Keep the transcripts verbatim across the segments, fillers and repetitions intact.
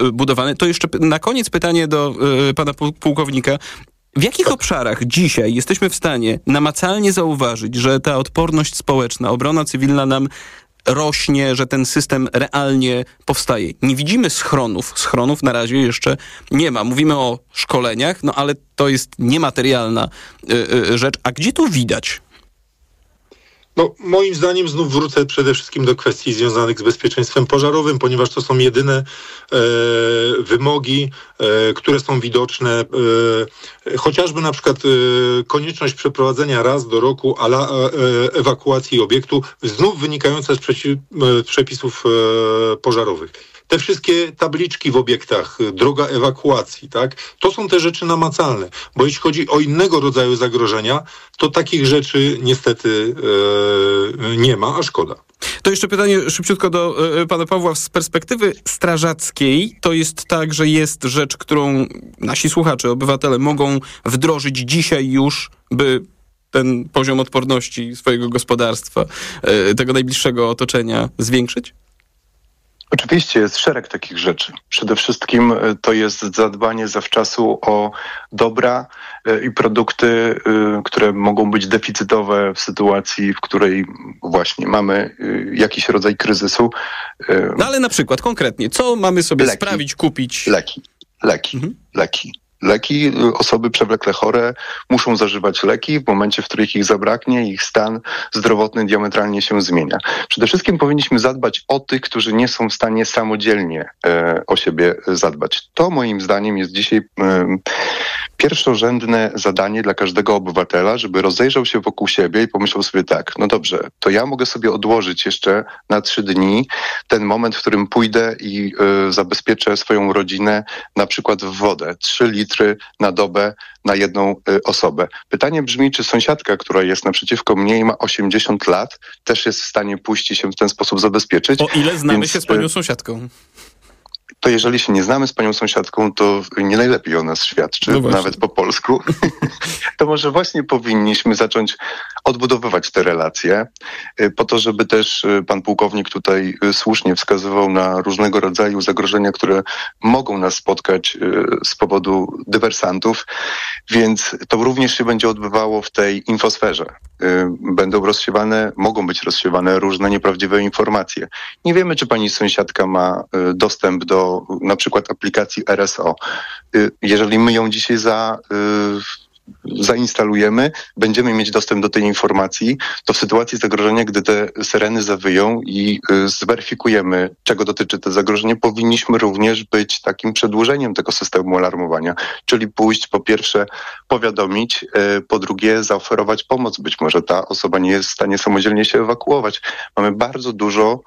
budowane. To jeszcze na koniec pytanie do y, pana pułkownika. W jakich obszarach dzisiaj jesteśmy w stanie namacalnie zauważyć, że ta odporność społeczna, obrona cywilna nam rośnie, że ten system realnie powstaje? Nie widzimy schronów. Schronów na razie jeszcze nie ma. Mówimy o szkoleniach, no ale to jest niematerialna y, y, rzecz. A gdzie tu widać? No, moim zdaniem znów wrócę przede wszystkim do kwestii związanych z bezpieczeństwem pożarowym, ponieważ to są jedyne e, wymogi, e, które są widoczne. E, chociażby na przykład e, konieczność przeprowadzenia raz do roku ala, e, ewakuacji obiektu, znów wynikająca z przeci, e, przepisów e, pożarowych. Te wszystkie tabliczki w obiektach, droga ewakuacji, tak? To są te rzeczy namacalne, bo jeśli chodzi o innego rodzaju zagrożenia, to takich rzeczy niestety e, nie ma, a szkoda. To jeszcze pytanie szybciutko do e, pana Pawła. Z perspektywy strażackiej to jest tak, że jest rzecz, którą nasi słuchacze, obywatele mogą wdrożyć dzisiaj już, by ten poziom odporności swojego gospodarstwa, e, tego najbliższego otoczenia zwiększyć? Oczywiście jest szereg takich rzeczy. Przede wszystkim to jest zadbanie zawczasu o dobra i produkty, które mogą być deficytowe w sytuacji, w której właśnie mamy jakiś rodzaj kryzysu. No ale na przykład konkretnie, co mamy sobie leki. sprawić, kupić? Leki, leki, mhm. leki. Leki, osoby przewlekle chore muszą zażywać leki w momencie, w którym ich zabraknie, ich stan zdrowotny diametralnie się zmienia. Przede wszystkim powinniśmy zadbać o tych, którzy nie są w stanie samodzielnie e, o siebie zadbać. To moim zdaniem jest dzisiaj e, pierwszorzędne zadanie dla każdego obywatela, żeby rozejrzał się wokół siebie i pomyślał sobie tak, no dobrze, to ja mogę sobie odłożyć jeszcze na trzy dni ten moment, w którym pójdę i e, zabezpieczę swoją rodzinę na przykład w wodę. Trzy litry na dobę na jedną y, osobę. Pytanie brzmi, czy sąsiadka, która jest naprzeciwko mnie i ma osiemdziesiąt lat, też jest w stanie pójść i się w ten sposób zabezpieczyć. O ile znamy Więc, się z panią sąsiadką? To jeżeli się nie znamy z panią sąsiadką, to nie najlepiej o nas świadczy, no nawet po polsku. To może właśnie powinniśmy zacząć odbudowywać te relacje, po to, żeby też pan pułkownik tutaj słusznie wskazywał na różnego rodzaju zagrożenia, które mogą nas spotkać z powodu dywersantów, więc to również się będzie odbywało w tej infosferze. Będą rozsiewane, mogą być rozsiewane różne nieprawdziwe informacje. Nie wiemy, czy pani sąsiadka ma dostęp do na przykład aplikacji R S O. Jeżeli my ją dzisiaj za, y, zainstalujemy, będziemy mieć dostęp do tej informacji, to w sytuacji zagrożenia, gdy te syreny zawyją i y, zweryfikujemy, czego dotyczy to zagrożenie, powinniśmy również być takim przedłużeniem tego systemu alarmowania, czyli pójść po pierwsze powiadomić, y, po drugie zaoferować pomoc. Być może ta osoba nie jest w stanie samodzielnie się ewakuować. Mamy bardzo dużo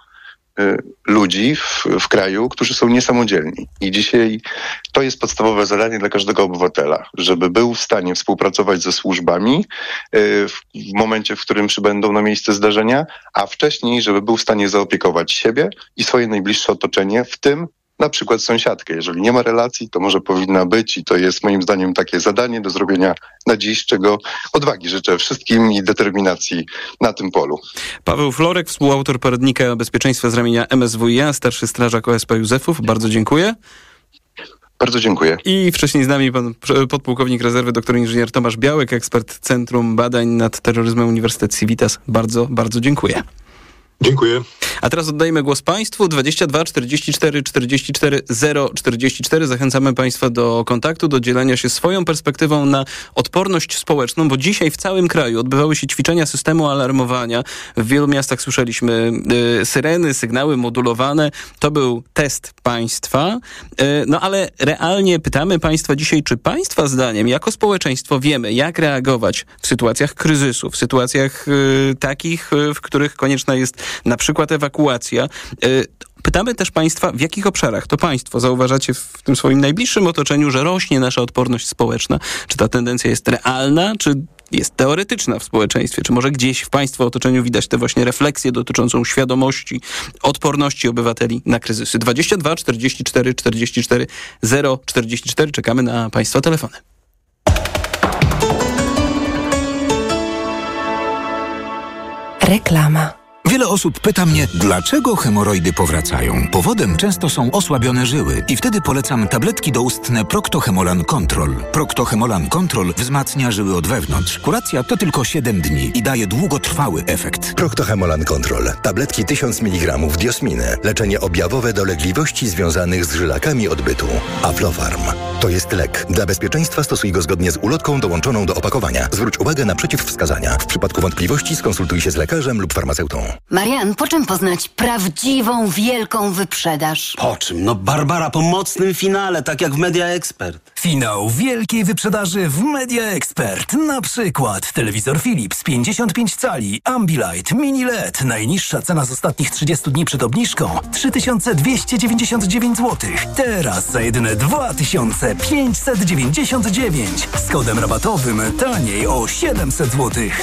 ludzi w, w kraju, którzy są niesamodzielni. I dzisiaj to jest podstawowe zadanie dla każdego obywatela, żeby był w stanie współpracować ze służbami w, w momencie, w którym przybędą na miejsce zdarzenia, a wcześniej, żeby był w stanie zaopiekować siebie i swoje najbliższe otoczenie, w tym na przykład sąsiadkę. Jeżeli nie ma relacji, to może powinna być i to jest moim zdaniem takie zadanie do zrobienia na dziś, czego odwagi życzę wszystkim i determinacji na tym polu. Paweł Florek, współautor poradnika bezpieczeństwa z ramienia M S W i A, starszy strażak O S P Józefów. Bardzo dziękuję. Bardzo dziękuję. I wcześniej z nami pan podpułkownik rezerwy doktor inżynier Tomasz Białek, ekspert Centrum Badań nad Terroryzmem Uniwersytet Civitas. Bardzo, bardzo dziękuję. Dziękuję. A teraz oddajemy głos państwu. dwadzieścia dwa czterdzieści cztery czterdzieści cztery zero czterdzieści cztery. Zachęcamy państwa do kontaktu, do dzielenia się swoją perspektywą na odporność społeczną, bo dzisiaj w całym kraju odbywały się ćwiczenia systemu alarmowania. W wielu miastach słyszeliśmy y, syreny, sygnały modulowane. To był test państwa. Y, no ale realnie pytamy państwa dzisiaj, czy państwa zdaniem jako społeczeństwo wiemy, jak reagować w sytuacjach kryzysu, w sytuacjach y, takich, y, w których konieczna jest na przykład ewakuacja. Pytamy też państwa, w jakich obszarach to państwo zauważacie w tym swoim najbliższym otoczeniu, że rośnie nasza odporność społeczna. Czy ta tendencja jest realna, czy jest teoretyczna w społeczeństwie? Czy może gdzieś w państwa otoczeniu widać tę właśnie refleksję dotyczącą świadomości, odporności obywateli na kryzysy? dwadzieścia dwa czterdzieści cztery czterdzieści cztery zero czterdzieści cztery. Czekamy na państwa telefony. Reklama. Wiele osób pyta mnie, dlaczego hemoroidy powracają. Powodem często są osłabione żyły i wtedy polecam tabletki doustne Procto-Hemolan Control. Procto-Hemolan Control wzmacnia żyły od wewnątrz. Kuracja to tylko siedem dni i daje długotrwały efekt. Procto-Hemolan Control. Tabletki tysiąc miligramów diosminy. Leczenie objawowe dolegliwości związanych z żylakami odbytu. Aflofarm. To jest lek. Dla bezpieczeństwa stosuj go zgodnie z ulotką dołączoną do opakowania. Zwróć uwagę na przeciwwskazania. W przypadku wątpliwości skonsultuj się z lekarzem lub farmaceutą. Marian, po czym poznać prawdziwą, wielką wyprzedaż? Po czym? No Barbara, po mocnym finale, tak jak w Media Expert. Finał wielkiej wyprzedaży w Media Expert. Na przykład telewizor Philips pięćdziesiąt pięć cali, Ambilight, Mini L E D. Najniższa cena z ostatnich trzydziestu dni przed obniżką trzy tysiące dwieście dziewięćdziesiąt dziewięć złotych. Teraz za jedyne dwa tysiące pięćset dziewięćdziesiąt dziewięć. Z kodem rabatowym taniej o siedemset złotych.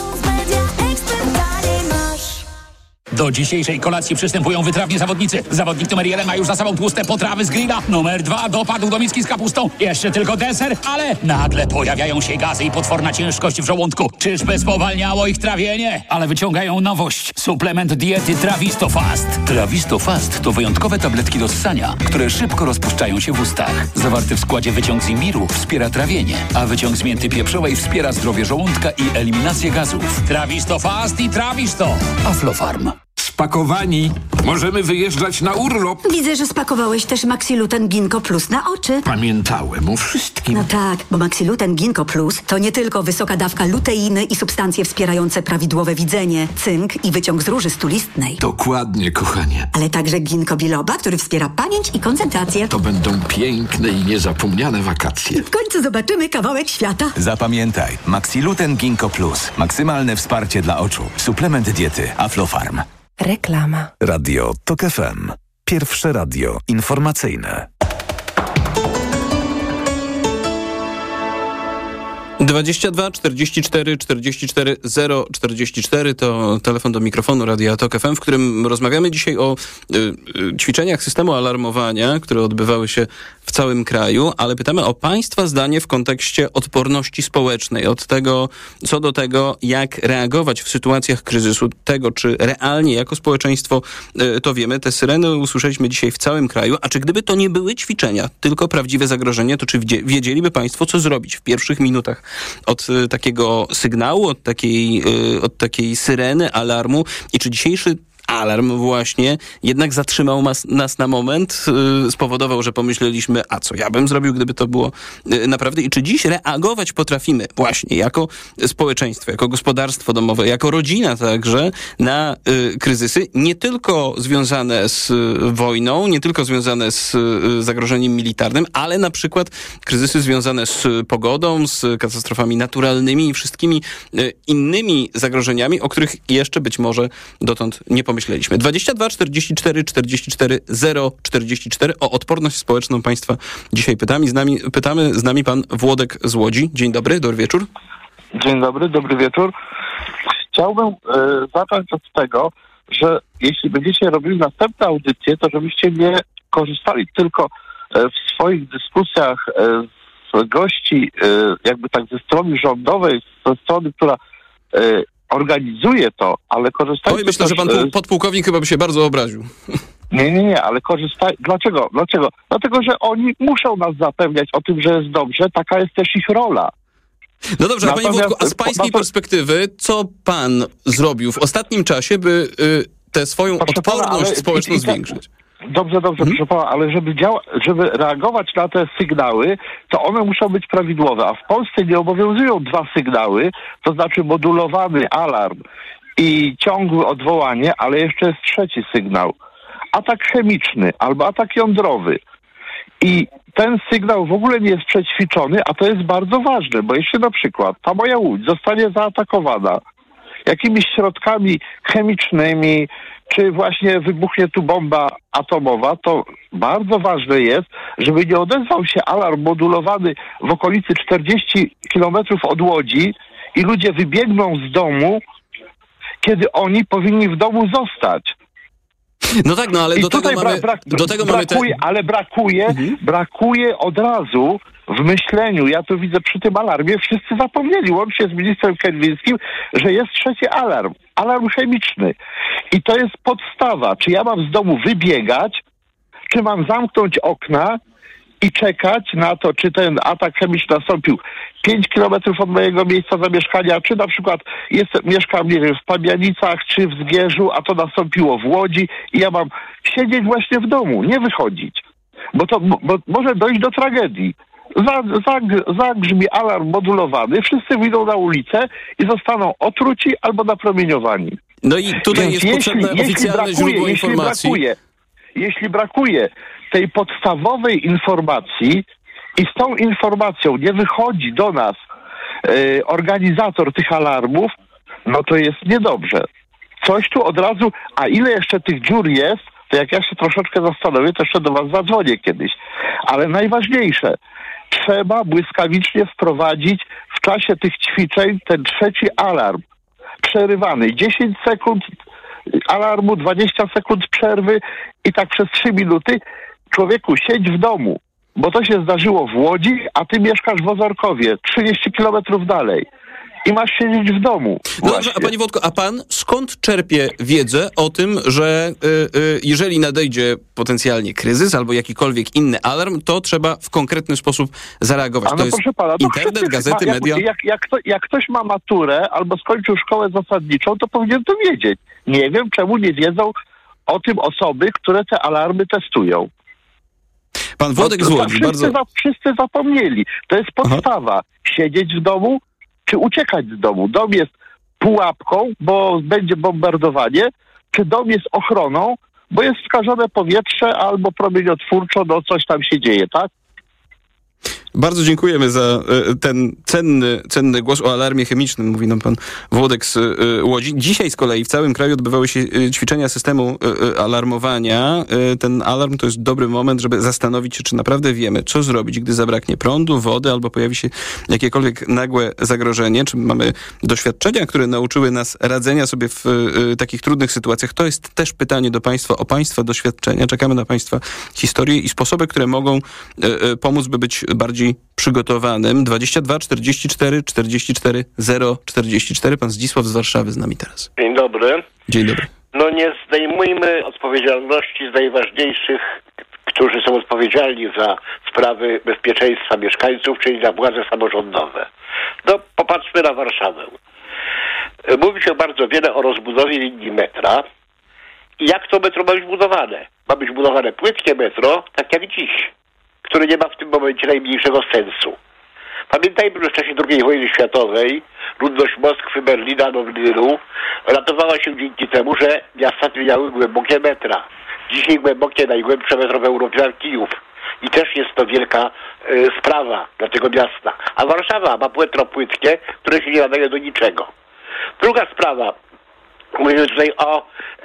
Do dzisiejszej kolacji przystępują wytrawni zawodnicy. Zawodnik numer jeden ma już za sobą tłuste potrawy z grilla. Numer dwa dopadł do miski z kapustą. Jeszcze tylko deser, ale nagle pojawiają się gazy i potworna ciężkość w żołądku. Czyżby spowalniało ich trawienie? Ale wyciągają nowość. Suplement diety Trawisto Fast. Trawisto Fast to wyjątkowe tabletki do ssania, które szybko rozpuszczają się w ustach. Zawarty w składzie wyciąg z imbiru wspiera trawienie, a wyciąg z mięty pieprzowej wspiera zdrowie żołądka i eliminację gazów. Trawisto Fast i Trawisto. Aflofarm. Spakowani. Możemy wyjeżdżać na urlop. Widzę, że spakowałeś też Maxiluten Ginkgo Plus na oczy. Pamiętałem o wszystkim. No tak, bo Maxiluten Ginkgo Plus to nie tylko wysoka dawka luteiny i substancje wspierające prawidłowe widzenie, cynk i wyciąg z róży stulistnej. Dokładnie, kochanie. Ale także ginkgo biloba, który wspiera pamięć i koncentrację. To będą piękne i niezapomniane wakacje. W końcu zobaczymy kawałek świata. Zapamiętaj, Maxiluten Ginkgo Plus. Maksymalne wsparcie dla oczu. Suplement diety Aflofarm. Reklama. Radio TOK F M. Pierwsze radio informacyjne. dwadzieścia dwa czterdzieści cztery czterdzieści cztery zero czterdzieści cztery to telefon do mikrofonu Radia Tok F M, w którym rozmawiamy dzisiaj o y, y, ćwiczeniach systemu alarmowania, które odbywały się w całym kraju, ale pytamy o Państwa zdanie w kontekście odporności społecznej, od tego, co do tego, jak reagować w sytuacjach kryzysu, tego, czy realnie jako społeczeństwo y, to wiemy. Te syreny usłyszeliśmy dzisiaj w całym kraju, a czy gdyby to nie były ćwiczenia, tylko prawdziwe zagrożenie, to czy wiedzieliby Państwo, co zrobić w pierwszych minutach od y, takiego sygnału, od takiej, y, od takiej syreny, alarmu i czy dzisiejszy alarm właśnie jednak zatrzymał nas, nas na moment, yy, spowodował, że pomyśleliśmy, a co ja bym zrobił, gdyby to było yy, naprawdę. I czy dziś reagować potrafimy właśnie jako społeczeństwo, jako gospodarstwo domowe, jako rodzina także na yy, kryzysy, nie tylko związane z yy, wojną, nie tylko związane z yy, zagrożeniem militarnym, ale na przykład kryzysy związane z yy, pogodą, z katastrofami naturalnymi i wszystkimi yy, innymi zagrożeniami, o których jeszcze być może dotąd nie pomyśleliśmy. Myśleliśmy. dwadzieścia dwa czterdzieści cztery czterdzieści cztery zero czterdzieści cztery o odporność społeczną Państwa dzisiaj pytamy. Z nami, pytamy. Z nami pan Włodek z Łodzi. Dzień dobry, dobry wieczór. Dzień dobry, dobry wieczór. Chciałbym e, zacząć od tego, że jeśli będziecie robili następne audycje, to żebyście nie korzystali tylko e, w swoich dyskusjach e, z gości, e, jakby tak ze strony rządowej, ze strony, która e, organizuje to, ale korzystajcie... Oj, myślę, też, że pan pół, podpułkownik chyba by się bardzo obraził. Nie, nie, nie, ale korzystaj... Dlaczego? Dlaczego? Dlatego, że oni muszą nas zapewniać o tym, że jest dobrze, taka jest też ich rola. No dobrze, a panie Włodku, a z pańskiej to... perspektywy, co pan zrobił w ostatnim czasie, by y, tę swoją proszę odporność pana, ale... społeczną I, i, zwiększyć? Dobrze, dobrze, hmm? proszę pana, ale żeby, działa, żeby reagować na te sygnały, to one muszą być prawidłowe, a w Polsce nie obowiązują dwa sygnały, to znaczy modulowany alarm i ciągłe odwołanie, ale jeszcze jest trzeci sygnał. Atak chemiczny albo atak jądrowy. I ten sygnał w ogóle nie jest przećwiczony, a to jest bardzo ważne, bo jeśli na przykład ta moja łódź zostanie zaatakowana jakimiś środkami chemicznymi, czy właśnie wybuchnie tu bomba atomowa, to bardzo ważne jest, żeby nie odezwał się alarm modulowany w okolicy czterdzieści kilometrów od Łodzi i ludzie wybiegną z domu, kiedy oni powinni w domu zostać. No tak, no ale do tego, mamy, bra- bra- do tego brakuje, mamy... Te... Ale brakuje, mhm. brakuje od razu w myśleniu, ja to widzę przy tym alarmie, wszyscy zapomnieli, łącznie z ministrem Kędzińskim, że jest trzeci alarm, alarm chemiczny. I to jest podstawa. Czy ja mam z domu wybiegać, czy mam zamknąć okna i czekać na to, czy ten atak chemiczny nastąpił pięć kilometrów od mojego miejsca zamieszkania, czy na przykład jest, mieszkam, nie wiem, w Pabianicach, czy w Zgierzu, a to nastąpiło w Łodzi i ja mam siedzieć właśnie w domu, nie wychodzić. Bo to bo może dojść do tragedii. Zagrzmi alarm modulowany, wszyscy wyjdą na ulicę i zostaną otruci albo napromieniowani. No i tutaj Więc jest jeśli, potrzebne jeśli oficjalne brakuje, źródło jeśli informacji. Brakuje, jeśli brakuje tej podstawowej informacji i z tą informacją nie wychodzi do nas y, organizator tych alarmów, no to jest niedobrze. Coś tu od razu, a ile jeszcze tych dziur jest, to jak ja się troszeczkę zastanowię, to jeszcze do was zadzwonię kiedyś. Ale najważniejsze, trzeba błyskawicznie wprowadzić w czasie tych ćwiczeń ten trzeci alarm. Przerywany. dziesięć sekund alarmu, dwadzieścia sekund przerwy i tak przez trzy minuty. Człowieku, siedź w domu, bo to się zdarzyło w Łodzi, a ty mieszkasz w Ozorkowie, trzydzieści kilometrów dalej. I masz siedzieć w domu. No dobrze, a panie Włodko, a pan skąd czerpie wiedzę o tym, że y, y, jeżeli nadejdzie potencjalnie kryzys albo jakikolwiek inny alarm, to trzeba w konkretny sposób zareagować? A no to jest proszę pana, internet, wszyscy, gazety, jak, media? Jak, jak, to, jak ktoś ma maturę albo skończył szkołę zasadniczą, to powinien to wiedzieć. Nie wiem, czemu nie wiedzą o tym osoby, które te alarmy testują. Pan Włodek z Łodzi, wszyscy, bardzo... za, wszyscy zapomnieli. To jest podstawa. Aha. Siedzieć w domu, czy uciekać z domu. Dom jest pułapką, bo będzie bombardowanie, czy dom jest ochroną, bo jest skażone powietrze albo promieniotwórczo, no coś tam się dzieje, tak? Bardzo dziękujemy za ten cenny, cenny głos o alarmie chemicznym, mówi nam pan Włodek z Łodzi. Dzisiaj z kolei w całym kraju odbywały się ćwiczenia systemu alarmowania. Ten alarm to jest dobry moment, żeby zastanowić się, czy naprawdę wiemy, co zrobić, gdy zabraknie prądu, wody albo pojawi się jakiekolwiek nagłe zagrożenie. Czy mamy doświadczenia, które nauczyły nas radzenia sobie w takich trudnych sytuacjach? To jest też pytanie do państwa o państwa doświadczenia. Czekamy na państwa historie i sposoby, które mogą pomóc, by być bardziej przygotowanym. dwadzieścia dwa czterdzieści cztery czterdzieści cztery zero czterdzieści cztery. Pan Zdzisław z Warszawy z nami teraz. Dzień dobry. Dzień dobry. No nie zdejmujmy odpowiedzialności z najważniejszych, którzy są odpowiedzialni za sprawy bezpieczeństwa mieszkańców, czyli za władze samorządowe. No popatrzmy na Warszawę. Mówi się bardzo wiele o rozbudowie linii metra. I jak to metro ma być budowane? Ma być budowane płytkie metro, tak jak dziś, które nie ma w tym momencie najmniejszego sensu. Pamiętajmy, że w czasie drugiej wojny światowej ludność Moskwy, Berlina, Londynu ratowała się dzięki temu, że miasta miały głębokie metra. Dzisiaj głębokie, najgłębsze metro w Europie Kijów. I też jest to wielka y, sprawa dla tego miasta. A Warszawa ma metro płytkie, które się nie nadaje do niczego. Druga sprawa. Mówimy tutaj o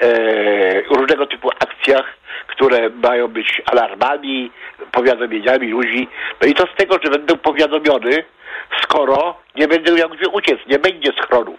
e, różnego typu akcjach, które mają być alarmami, powiadomieniami ludzi. No i to z tego, że będę powiadomiony, skoro nie będę miał gdzie uciec, nie będzie schronów.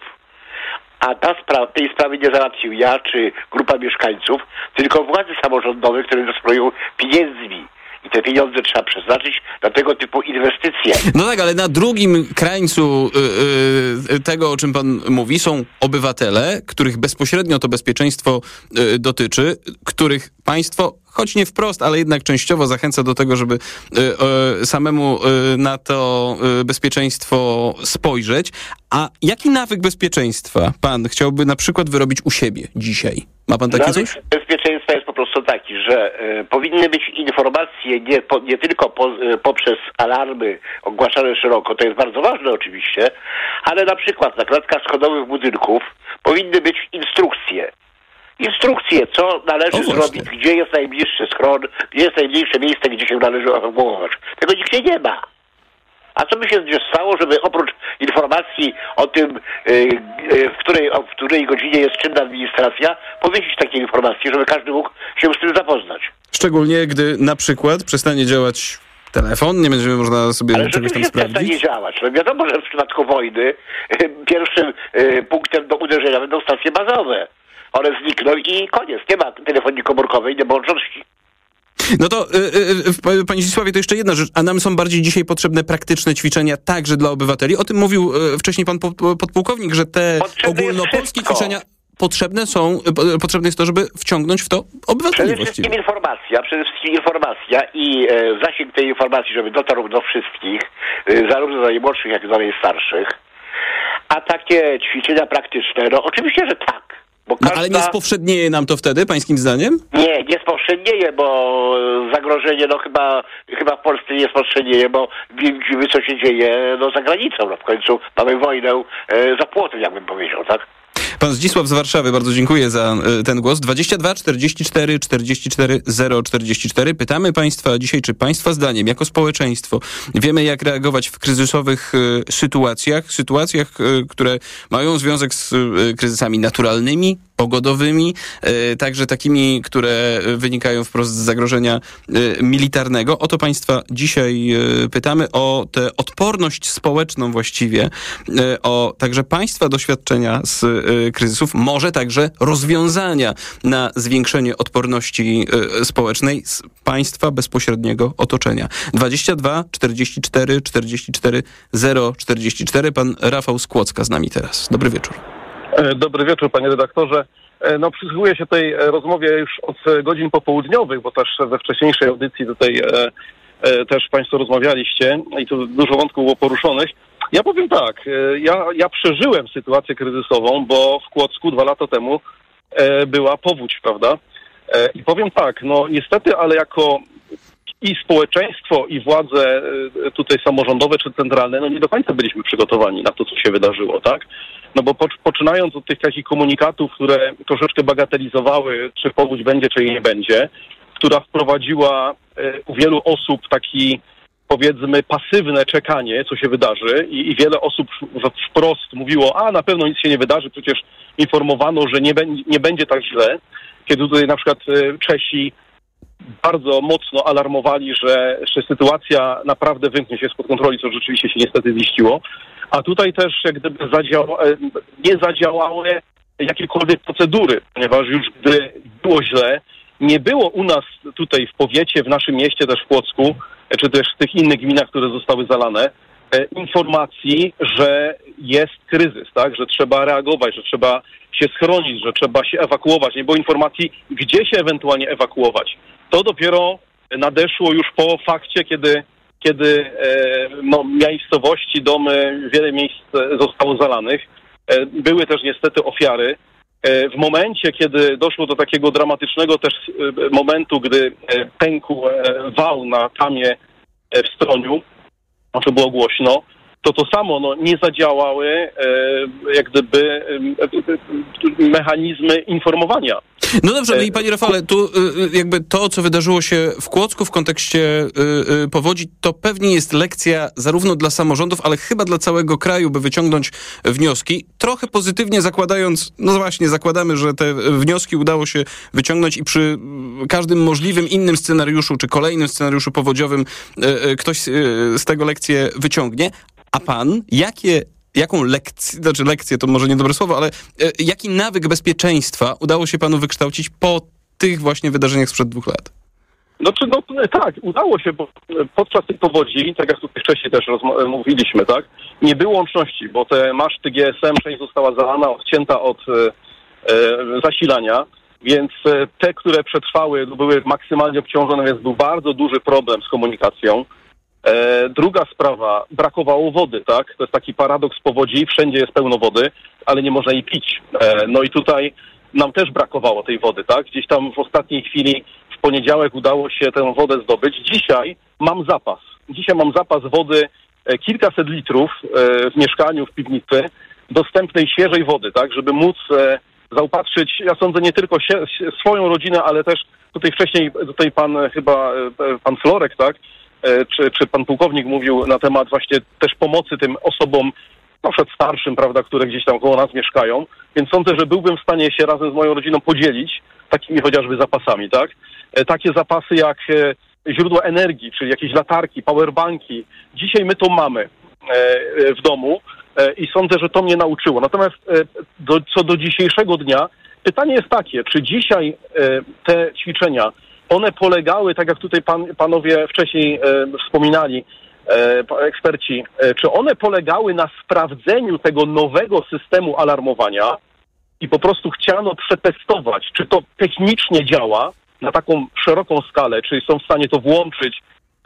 A ta spra- tej sprawy nie załatwił ja czy grupa mieszkańców, tylko władze samorządowe, które dysponują pieniędzmi. I te pieniądze trzeba przeznaczyć na tego typu inwestycje. No tak, ale na drugim krańcu yy, yy, tego, o czym pan mówi, są obywatele, których bezpośrednio to bezpieczeństwo yy, dotyczy, których państwo, choć nie wprost, ale jednak częściowo zachęca do tego, żeby yy, yy, samemu yy, na to yy, bezpieczeństwo spojrzeć. A jaki nawyk bezpieczeństwa pan chciałby na przykład wyrobić u siebie dzisiaj? Ma pan takie Nawyk coś? bezpieczeństwa jest po prostu taki, że y, powinny być informacje nie, po, nie tylko po, y, poprzez alarmy ogłaszane szeroko, to jest bardzo ważne oczywiście, ale na przykład na klatkach schodowych budynków powinny być instrukcje. Instrukcje, co należy zrobić, gdzie jest najbliższy schron, gdzie jest najmniejsze miejsce, gdzie się należy ewakuować. Tego nigdzie nie ma. A co by się stało, żeby oprócz informacji o tym, yy, w, której, o, w której godzinie jest czynna administracja, powiesić takie informacje, żeby każdy mógł się z tym zapoznać. Szczególnie gdy na przykład przestanie działać telefon, nie będzie można sobie Ale czegoś tam sprawdzić. Ale przestanie działać. No wiadomo, że w przypadku wojny yy, pierwszym yy, punktem do uderzenia będą stacje bazowe. One znikną i koniec. Nie ma telefonii komórkowej, nie ma łączności. No to, yy, yy, panie Zdzisławie, to jeszcze jedna rzecz. A nam są bardziej dzisiaj potrzebne praktyczne ćwiczenia także dla obywateli. O tym mówił yy, wcześniej pan po, podpułkownik, że te Potrzebne ogólnopolskie ćwiczenia... potrzebne są, potrzebne jest to, żeby wciągnąć w to obywateli Przede wszystkim informacja, przede wszystkim informacja i e, zasięg tej informacji, żeby dotarł do wszystkich, e, zarówno do najmłodszych, jak i do najstarszych. A takie ćwiczenia praktyczne, no oczywiście, że tak. Bo każda... No ale nie spowszednieje nam to wtedy, pańskim zdaniem? Nie, nie spowszednieje, bo zagrożenie, no chyba, chyba w Polsce nie spowszednieje, bo widzimy, co się dzieje no, za granicą. No, w końcu mamy wojnę e, za płotem, jakbym powiedział, tak? Pan Zdzisław z Warszawy, bardzo dziękuję za y, ten głos. dwadzieścia dwa czterdzieści cztery czterdzieści cztery zero czterdzieści cztery. Pytamy państwa dzisiaj, czy państwa zdaniem, jako społeczeństwo, wiemy, jak reagować w kryzysowych y, sytuacjach, sytuacjach, y, które mają związek z y, kryzysami naturalnymi, pogodowymi, y, także takimi, które wynikają wprost z zagrożenia y, militarnego. O to państwa dzisiaj y, pytamy, o tę odporność społeczną właściwie, y, o także państwa doświadczenia z y, kryzysów, może także rozwiązania na zwiększenie odporności y, społecznej z państwa bezpośredniego otoczenia. dwadzieścia dwa czterdzieści cztery czterdzieści cztery zero czterdzieści cztery. Pan Rafał z Kłodzka z nami teraz. Dobry wieczór. Dobry wieczór, panie redaktorze. No, przysłuchuję się tej rozmowie już od godzin popołudniowych, bo też we wcześniejszej audycji tutaj e, e, też państwo rozmawialiście i tu dużo wątków było poruszonych. Ja powiem tak, e, ja, ja przeżyłem sytuację kryzysową, bo w Kłodzku dwa lata temu e, była powódź, prawda? E, I powiem tak, no niestety, ale jako i społeczeństwo, i władze e, tutaj samorządowe czy centralne, no nie do końca byliśmy przygotowani na to, co się wydarzyło, tak? No bo poczynając od tych takich komunikatów, które troszeczkę bagatelizowały, czy powódź będzie, czy jej nie będzie, która wprowadziła u wielu osób taki, powiedzmy, pasywne czekanie, co się wydarzy i, i wiele osób wprost mówiło, a na pewno nic się nie wydarzy, przecież informowano, że nie, nie będzie tak źle, kiedy tutaj na przykład Czesi bardzo mocno alarmowali, że, że sytuacja naprawdę wymknie się spod kontroli, co rzeczywiście się niestety ziściło. A tutaj też jak gdyby zadziała, nie zadziałały jakiekolwiek procedury, ponieważ już gdy było źle, nie było u nas tutaj w powiecie, w naszym mieście, też w Kłodzku, czy też w tych innych gminach, które zostały zalane, informacji, że jest kryzys, tak, że trzeba reagować, że trzeba się schronić, że trzeba się ewakuować. Nie było informacji, gdzie się ewentualnie ewakuować. To dopiero nadeszło już po fakcie, kiedy kiedy e, no, miejscowości, domy, wiele miejsc zostało zalanych. E, były też niestety ofiary. E, w momencie, kiedy doszło do takiego dramatycznego też e, momentu, gdy e, pękł e, wał na tamie e, w Stroniu, znaczy było głośno, to to samo no, nie zadziałały e, jak gdyby e, mechanizmy informowania. No dobrze, no i panie Rafale, tu jakby to, co wydarzyło się w Kłodzku w kontekście y, y, powodzi, to pewnie jest lekcja zarówno dla samorządów, ale chyba dla całego kraju, by wyciągnąć wnioski. Trochę pozytywnie zakładając, no właśnie, zakładamy, że te wnioski udało się wyciągnąć i przy każdym możliwym innym scenariuszu, czy kolejnym scenariuszu powodziowym y, y, ktoś y, z tego lekcję wyciągnie. A pan, jakie Jaką lekcję, znaczy lekcję to może niedobre słowo, ale e, jaki nawyk bezpieczeństwa udało się panu wykształcić po tych właśnie wydarzeniach sprzed dwóch lat? No, czy, no tak, udało się, bo podczas tej powodzi, tak jak tutaj wcześniej też rozma- mówiliśmy, tak, nie było łączności, bo te maszty G S M, część została zalana, odcięta od e, e, zasilania, więc e, te, które przetrwały, były maksymalnie obciążone, więc był bardzo duży problem z komunikacją. E, druga sprawa, brakowało wody, tak? To jest taki paradoks powodzi, wszędzie jest pełno wody, ale nie można jej pić. E, no i tutaj nam też brakowało tej wody, tak? Gdzieś tam w ostatniej chwili, w poniedziałek udało się tę wodę zdobyć. Dzisiaj mam zapas. Dzisiaj mam zapas wody, e, kilkaset litrów e, w mieszkaniu, w piwnicy, dostępnej świeżej wody, tak? Żeby móc e, zaopatrzyć, ja sądzę, nie tylko się, swoją rodzinę, ale też tutaj wcześniej, tutaj pan chyba, e, pan Florek, tak? Czy, czy pan pułkownik mówił na temat właśnie też pomocy tym osobom, na przykład starszym, prawda, które gdzieś tam koło nas mieszkają, więc sądzę, że byłbym w stanie się razem z moją rodziną podzielić takimi chociażby zapasami, tak? Takie zapasy jak źródła energii, czyli jakieś latarki, powerbanki. Dzisiaj my to mamy w domu i sądzę, że to mnie nauczyło. Natomiast do, co do dzisiejszego dnia, pytanie jest takie, czy dzisiaj te ćwiczenia, one polegały, tak jak tutaj pan, panowie wcześniej e, wspominali, e, eksperci, e, czy one polegały na sprawdzeniu tego nowego systemu alarmowania, i po prostu chciano przetestować, czy to technicznie działa na taką szeroką skalę, czy są w stanie to włączyć,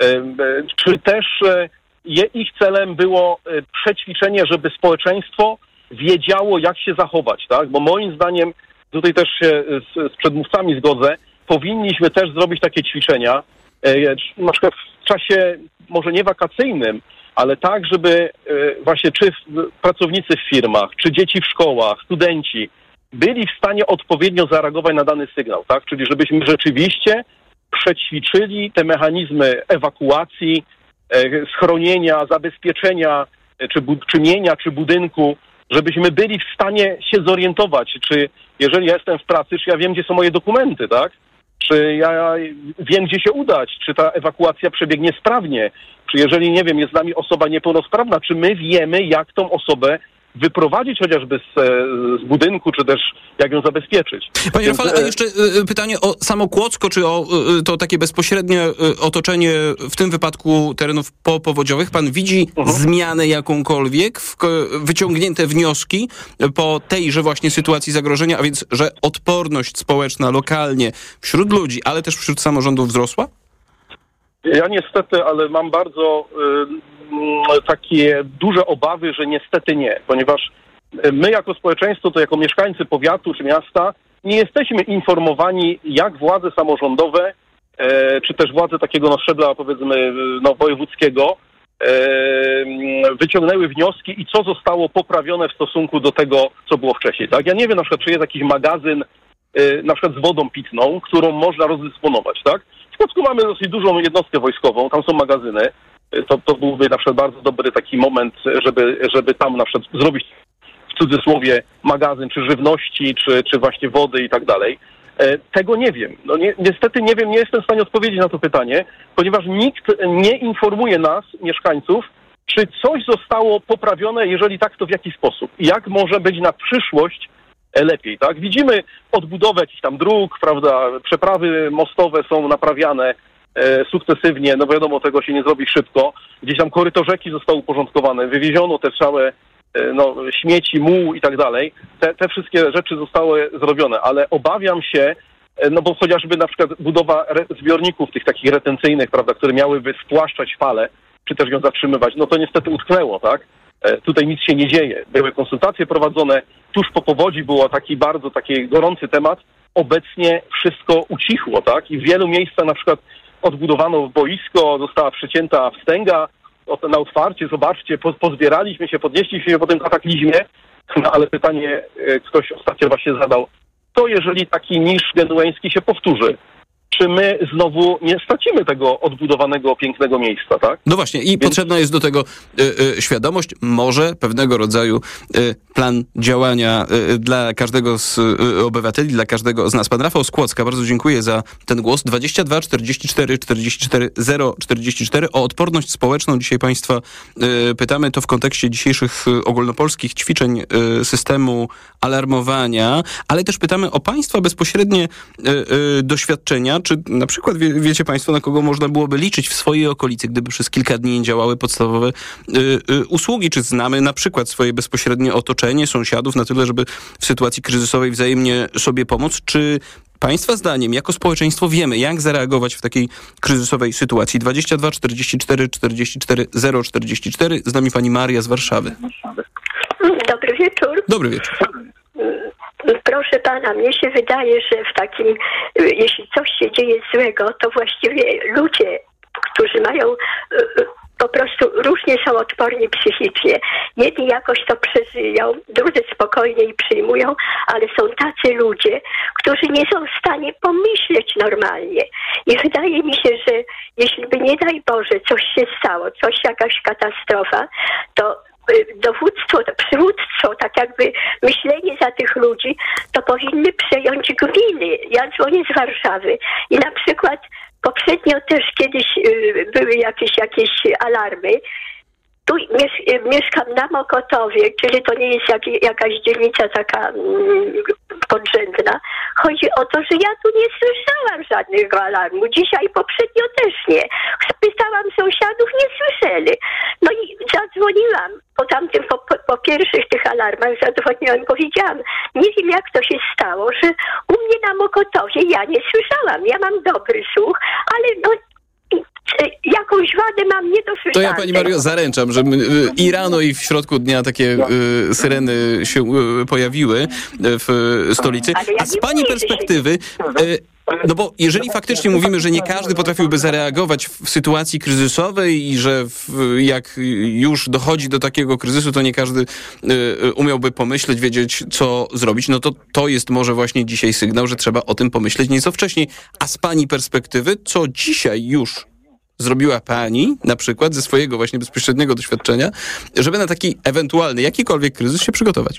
czy też je, ich celem było przećwiczenie, żeby społeczeństwo wiedziało, jak się zachować, tak? Bo moim zdaniem, tutaj też się z, z przedmówcami zgodzę, powinniśmy też zrobić takie ćwiczenia, na przykład w czasie może nie wakacyjnym, ale tak, żeby właśnie czy pracownicy w firmach, czy dzieci w szkołach, studenci byli w stanie odpowiednio zareagować na dany sygnał, tak? Czyli żebyśmy rzeczywiście przećwiczyli te mechanizmy ewakuacji, schronienia, zabezpieczenia, czy, bu- czy mienia, czy budynku, żebyśmy byli w stanie się zorientować, czy jeżeli ja jestem w pracy, czy ja wiem, gdzie są moje dokumenty, tak? Czy ja wiem, gdzie się udać, czy ta ewakuacja przebiegnie sprawnie, czy jeżeli, nie wiem, jest z nami osoba niepełnosprawna, czy my wiemy, jak tą osobę wyprowadzić chociażby z, z budynku, czy też jak ją zabezpieczyć. Panie Więc... Rafale, a jeszcze y, pytanie o samo Kłodzko, czy o y, to takie bezpośrednie y, otoczenie, w tym wypadku terenów popowodziowych. Pan widzi uh-huh. zmianę jakąkolwiek, w, wyciągnięte wnioski po tejże właśnie sytuacji zagrożenia, a więc, że odporność społeczna lokalnie wśród ludzi, ale też wśród samorządów wzrosła? Ja niestety, ale mam bardzo y, takie duże obawy, że niestety nie, ponieważ my jako społeczeństwo, to jako mieszkańcy powiatu czy miasta nie jesteśmy informowani, jak władze samorządowe, e, czy też władze takiego no, szczebla, powiedzmy, no, wojewódzkiego e, wyciągnęły wnioski i co zostało poprawione w stosunku do tego, co było wcześniej. Tak? Ja nie wiem na przykład, czy jest jakiś magazyn e, na przykład z wodą pitną, którą można rozdysponować, tak? W Kłodzku mamy dosyć dużą jednostkę wojskową, tam są magazyny. To, to byłby na przykład bardzo dobry taki moment, żeby, żeby tam na przykład zrobić w cudzysłowie magazyn, czy żywności, czy, czy właśnie wody i tak dalej. E, tego nie wiem. No ni- niestety nie wiem, nie jestem w stanie odpowiedzieć na to pytanie, ponieważ nikt nie informuje nas, mieszkańców, czy coś zostało poprawione, jeżeli tak, to w jaki sposób. I jak może być na przyszłość lepiej, tak? Widzimy odbudowę jakichś tam dróg, prawda, przeprawy mostowe są naprawiane e, sukcesywnie, no wiadomo, tego się nie zrobi szybko. Gdzieś tam koryto rzeki zostały uporządkowane, wywieziono te całe e, no, śmieci, muł i tak dalej. Te, te wszystkie rzeczy zostały zrobione, ale obawiam się, e, no bo chociażby na przykład budowa re- zbiorników tych takich retencyjnych, prawda, które miałyby spłaszczać falę, czy też ją zatrzymywać, no to niestety utknęło, tak? Tutaj nic się nie dzieje. Były konsultacje prowadzone, tuż po powodzi był taki bardzo taki gorący temat. Obecnie wszystko ucichło, tak? I w wielu miejscach na przykład odbudowano boisko, została przecięta wstęga na otwarcie, zobaczcie, pozbieraliśmy się, podnieśliśmy się po tym kataklizmie, no ale pytanie ktoś ostatnio właśnie zadał, to jeżeli taki niż genueński się powtórzy, czy my znowu nie stracimy tego odbudowanego, pięknego miejsca, tak? No właśnie i Więc... potrzebna jest do tego y, y, świadomość, może pewnego rodzaju y, plan działania y, dla każdego z y, obywateli, dla każdego z nas. Pan Rafał z Kłodzka, bardzo dziękuję za ten głos. dwadzieścia dwa czterdzieści cztery czterdzieści cztery zero czterdzieści cztery. O odporność społeczną dzisiaj Państwa y, pytamy. To w kontekście dzisiejszych y, ogólnopolskich ćwiczeń y, systemu alarmowania, ale też pytamy o Państwa bezpośrednie y, y, doświadczenia. Czy na przykład wie, wiecie Państwo, na kogo można byłoby liczyć w swojej okolicy, gdyby przez kilka dni nie działały podstawowe y, y, usługi? Czy znamy na przykład swoje bezpośrednie otoczenie, sąsiadów na tyle, żeby w sytuacji kryzysowej wzajemnie sobie pomóc? Czy Państwa zdaniem, jako społeczeństwo wiemy, jak zareagować w takiej kryzysowej sytuacji? dwadzieścia dwa czterdzieści cztery czterdzieści cztery zero czterdzieści cztery. Z nami pani Maria z Warszawy. Dobry wieczór. Dobry wieczór. Proszę pana, mnie się wydaje, że w takim, jeśli coś się dzieje złego, to właściwie ludzie, którzy mają po prostu różnie są odporni psychicznie. Jedni jakoś to przeżyją, drudzy spokojniej przyjmują, ale są tacy ludzie, którzy nie są w stanie pomyśleć normalnie. I wydaje mi się, że jeśli by nie daj Boże coś się stało, coś, jakaś katastrofa, to dowództwo, to przywództwo, tak jakby myślenie za tych ludzi, to powinny przejąć gminy. Ja dzwonię z Warszawy i na przykład poprzednio też kiedyś y, były jakieś, jakieś alarmy. Tu mies- mieszkam na Mokotowie, czyli to nie jest jak, jakaś dzielnica taka mm, podrzędna. Chodzi o to, że ja tu nie słyszałam żadnego alarmu. Dzisiaj poprzednio też nie. Spytałam sąsiadów, nie słyszeli. No i zadzwoniłam po tamtym po, po pierwszych tych alarmach zadzwoniłam, powiedziałam, nie wiem jak to się stało, że u mnie na Mokotowie ja nie słyszałam. Ja mam dobry słuch, ale no jakąś wadę mam niedosłyszalną. To ja, pani Mario, zaręczam, że my, i rano, i w środku dnia takie y, syreny się y, pojawiły w stolicy. A z pani perspektywy, y, no bo jeżeli faktycznie mówimy, że nie każdy potrafiłby zareagować w sytuacji kryzysowej i że w, jak już dochodzi do takiego kryzysu, to nie każdy y, umiałby pomyśleć, wiedzieć, co zrobić, no to to jest może właśnie dzisiaj sygnał, że trzeba o tym pomyśleć nieco wcześniej. A z pani perspektywy, co dzisiaj już zrobiła pani, na przykład ze swojego właśnie bezpośredniego doświadczenia, żeby na taki ewentualny, jakikolwiek kryzys się przygotować?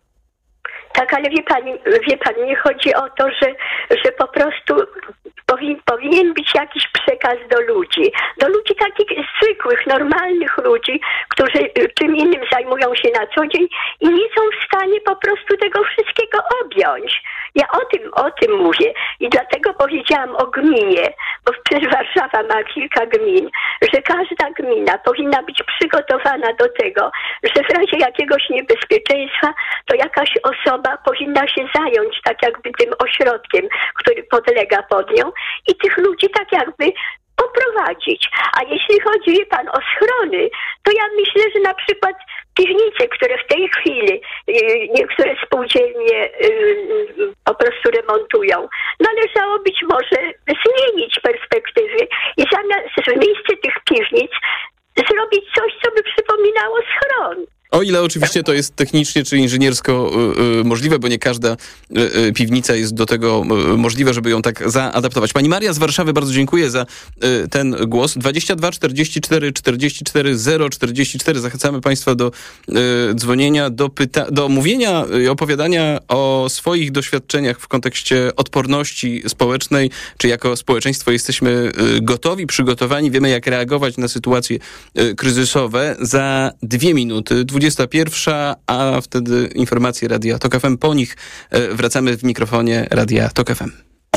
Tak, ale wie pani, wie pani, nie chodzi o to, że, że po prostu powin, powinien być jakiś przekaz do ludzi. Do ludzi takich zwykłych, normalnych ludzi, którzy czym innym zajmują się na co dzień i nie są w stanie po prostu tego wszystkiego objąć. Ja o tym, o tym mówię i dlatego powiedziałam o gminie, bo przecież Warszawa ma kilka gmin, że każda gmina powinna być przygotowana do tego, że w razie jakiegoś niebezpieczeństwa to jakaś osoba powinna się zająć tak jakby tym ośrodkiem, który podlega pod nią i tych ludzi tak jakby poprowadzić. A jeśli chodzi, wie pan, o schrony, to ja myślę, że na przykład piwnice, które w tej chwili yy, niektóre spółdzielnie yy, po prostu remontują, należało być może zmienić perspektywy i zamiast w miejsce tych piwnic zrobić coś, co by przypominało schron. O ile oczywiście to jest technicznie czy inżyniersko y, y, możliwe, bo nie każda y, y, piwnica jest do tego y, możliwa, żeby ją tak zaadaptować. Pani Maria z Warszawy, bardzo dziękuję za y, ten głos. dwadzieścia dwa czterdzieści cztery czterdzieści cztery zero czterdzieści cztery. Zachęcamy państwa do y, dzwonienia, do, pyta- do mówienia i opowiadania o swoich doświadczeniach w kontekście odporności społecznej, czy jako społeczeństwo jesteśmy y, gotowi, przygotowani, wiemy jak reagować na sytuacje y, kryzysowe. Za dwie minuty dwudziesta pierwsza, a wtedy informacje Radia Tok F M. Po nich wracamy w mikrofonie Radia Tok F M.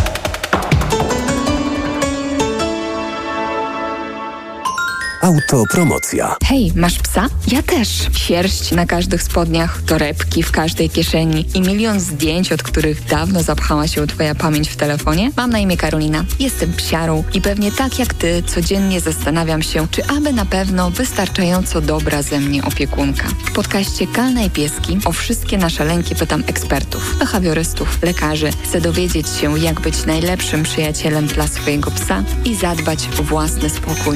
Autopromocja. Hej, masz psa? Ja też. Sierść na każdych spodniach, torebki w każdej kieszeni i milion zdjęć, od których dawno zapchała się twoja pamięć w telefonie? Mam na imię Karolina. Jestem psiarą i pewnie tak jak ty codziennie zastanawiam się, czy aby na pewno wystarczająco dobra ze mnie opiekunka. W podcaście Kalna i Pieski o wszystkie nasze lęki pytam ekspertów, behawiorystów, lekarzy. Chcę dowiedzieć się, jak być najlepszym przyjacielem dla swojego psa i zadbać o własny spokój.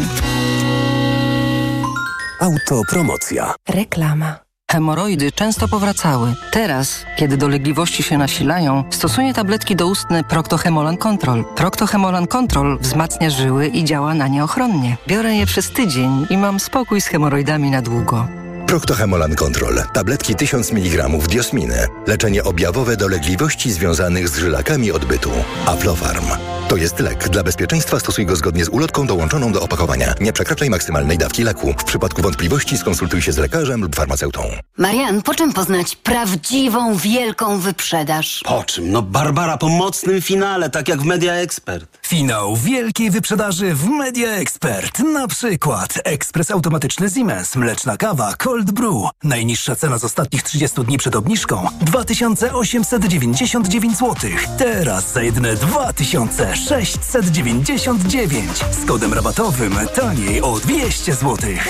Autopromocja. Reklama. Hemoroidy często powracały. Teraz, kiedy dolegliwości się nasilają, stosuję tabletki doustne Procto-Hemolan Control. Procto-Hemolan Control wzmacnia żyły i działa na nie ochronnie. Biorę je przez tydzień i mam spokój z hemoroidami na długo. Procto-Hemolan Control. Tabletki tysiąc miligramów diosminy. Leczenie objawowe dolegliwości związanych z żylakami odbytu. Aflofarm. To jest lek. Dla bezpieczeństwa stosuj go zgodnie z ulotką dołączoną do opakowania. Nie przekraczaj maksymalnej dawki leku. W przypadku wątpliwości skonsultuj się z lekarzem lub farmaceutą. Marian, po czym poznać prawdziwą, wielką wyprzedaż? Po czym? No Barbara, po mocnym finale, tak jak w Media Expert. Finał wielkiej wyprzedaży w Media Expert. Na przykład ekspres automatyczny Siemens, mleczna kawa, Cold Brew. Najniższa cena z ostatnich trzydziestu dni przed obniżką dwa tysiące osiemset dziewięćdziesiąt dziewięć złotych. Teraz za jedyne dwa tysiące sześćset dziewięćdziesiąt dziewięć. Z kodem rabatowym taniej o dwieście złotych.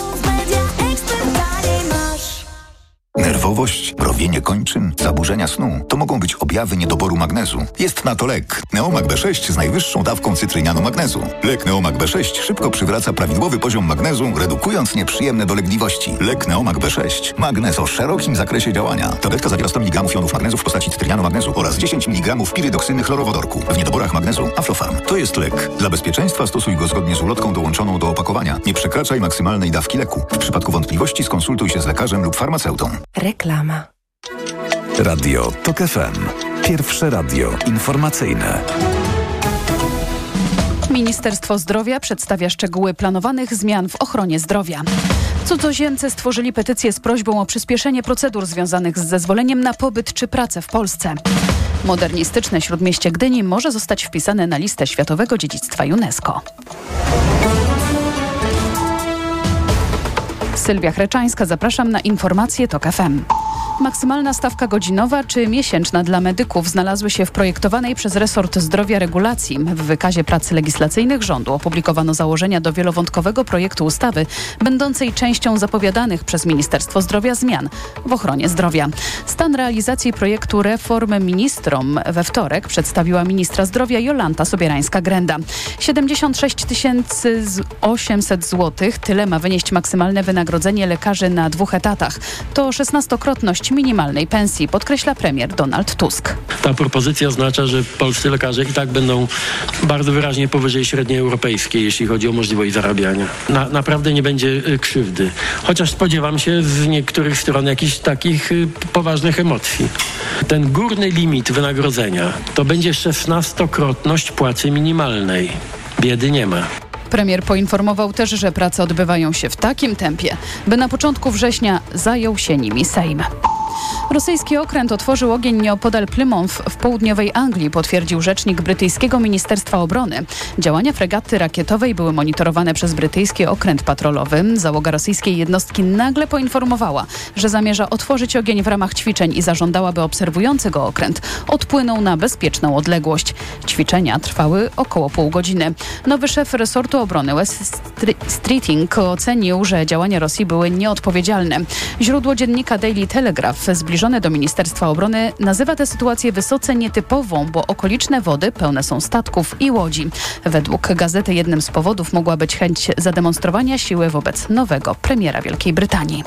Nerwowość, mrowienie kończyn, zaburzenia snu to mogą być objawy niedoboru magnezu. Jest na to lek. Neomag B sześć z najwyższą dawką cytrynianu magnezu. Lek Neomag B sześć szybko przywraca prawidłowy poziom magnezu, redukując nieprzyjemne dolegliwości. Lek Neomag B sześć. Magnez o szerokim zakresie działania. Tabletka zawiera sto miligramów jonów magnezu w postaci cytrynianu magnezu oraz dziesięć miligramów pirydoksyny chlorowodorku. W niedoborach magnezu Aflofarm. To jest lek. Dla bezpieczeństwa stosuj go zgodnie z ulotką dołączoną do opakowania. Nie przekraczaj maksymalnej dawki leku. W przypadku wątpliwości skonsultuj się z lekarzem lub farmaceutą. Reklama. Radio Tok F M. Pierwsze radio informacyjne. Ministerstwo Zdrowia przedstawia szczegóły planowanych zmian w ochronie zdrowia. Cudzoziemcy stworzyli petycję z prośbą o przyspieszenie procedur związanych z zezwoleniem na pobyt czy pracę w Polsce. Modernistyczne Śródmieście Gdyni może zostać wpisane na listę Światowego Dziedzictwa UNESCO. Sylwia Chreczańska, zapraszam na informacje TOK F M. Maksymalna stawka godzinowa czy miesięczna dla medyków znalazły się w projektowanej przez resort zdrowia regulacji. W wykazie prac legislacyjnych rządu opublikowano założenia do wielowątkowego projektu ustawy, będącej częścią zapowiadanych przez Ministerstwo Zdrowia zmian w ochronie zdrowia. Stan realizacji projektu reformy ministrom we wtorek przedstawiła ministra zdrowia Jolanta Sobierańska-Grenda. siedemdziesiąt sześć tysięcy osiemset złotych, tyle ma wynieść maksymalne wynagrodzenie lekarzy na dwóch etatach. To szesnastokrotność minimalnej pensji, podkreśla premier Donald Tusk. Ta propozycja oznacza, że polscy lekarze i tak będą bardzo wyraźnie powyżej średniej europejskiej, jeśli chodzi o możliwość zarabiania. Na, naprawdę nie będzie krzywdy. Chociaż spodziewam się z niektórych stron jakichś takich y, poważnych emocji. Ten górny limit wynagrodzenia to będzie szesnastokrotność płacy minimalnej. Biedy nie ma. Premier poinformował też, że prace odbywają się w takim tempie, by na początku września zajął się nimi Sejm. Rosyjski okręt otworzył ogień nieopodal Plymouth w południowej Anglii, potwierdził rzecznik brytyjskiego Ministerstwa Obrony. Działania fregaty rakietowej były monitorowane przez brytyjski okręt patrolowy. Załoga rosyjskiej jednostki nagle poinformowała, że zamierza otworzyć ogień w ramach ćwiczeń i zażądała, by obserwujący go okręt odpłynął na bezpieczną odległość. Ćwiczenia trwały około pół godziny. Nowy szef resortu obrony Wes Streeting ocenił, że działania Rosji były nieodpowiedzialne. Źródło dziennika Daily Telegraph zbliżone do Ministerstwa Obrony nazywa tę sytuację wysoce nietypową, bo okoliczne wody pełne są statków i łodzi. Według gazety jednym z powodów mogła być chęć zademonstrowania siły wobec nowego premiera Wielkiej Brytanii.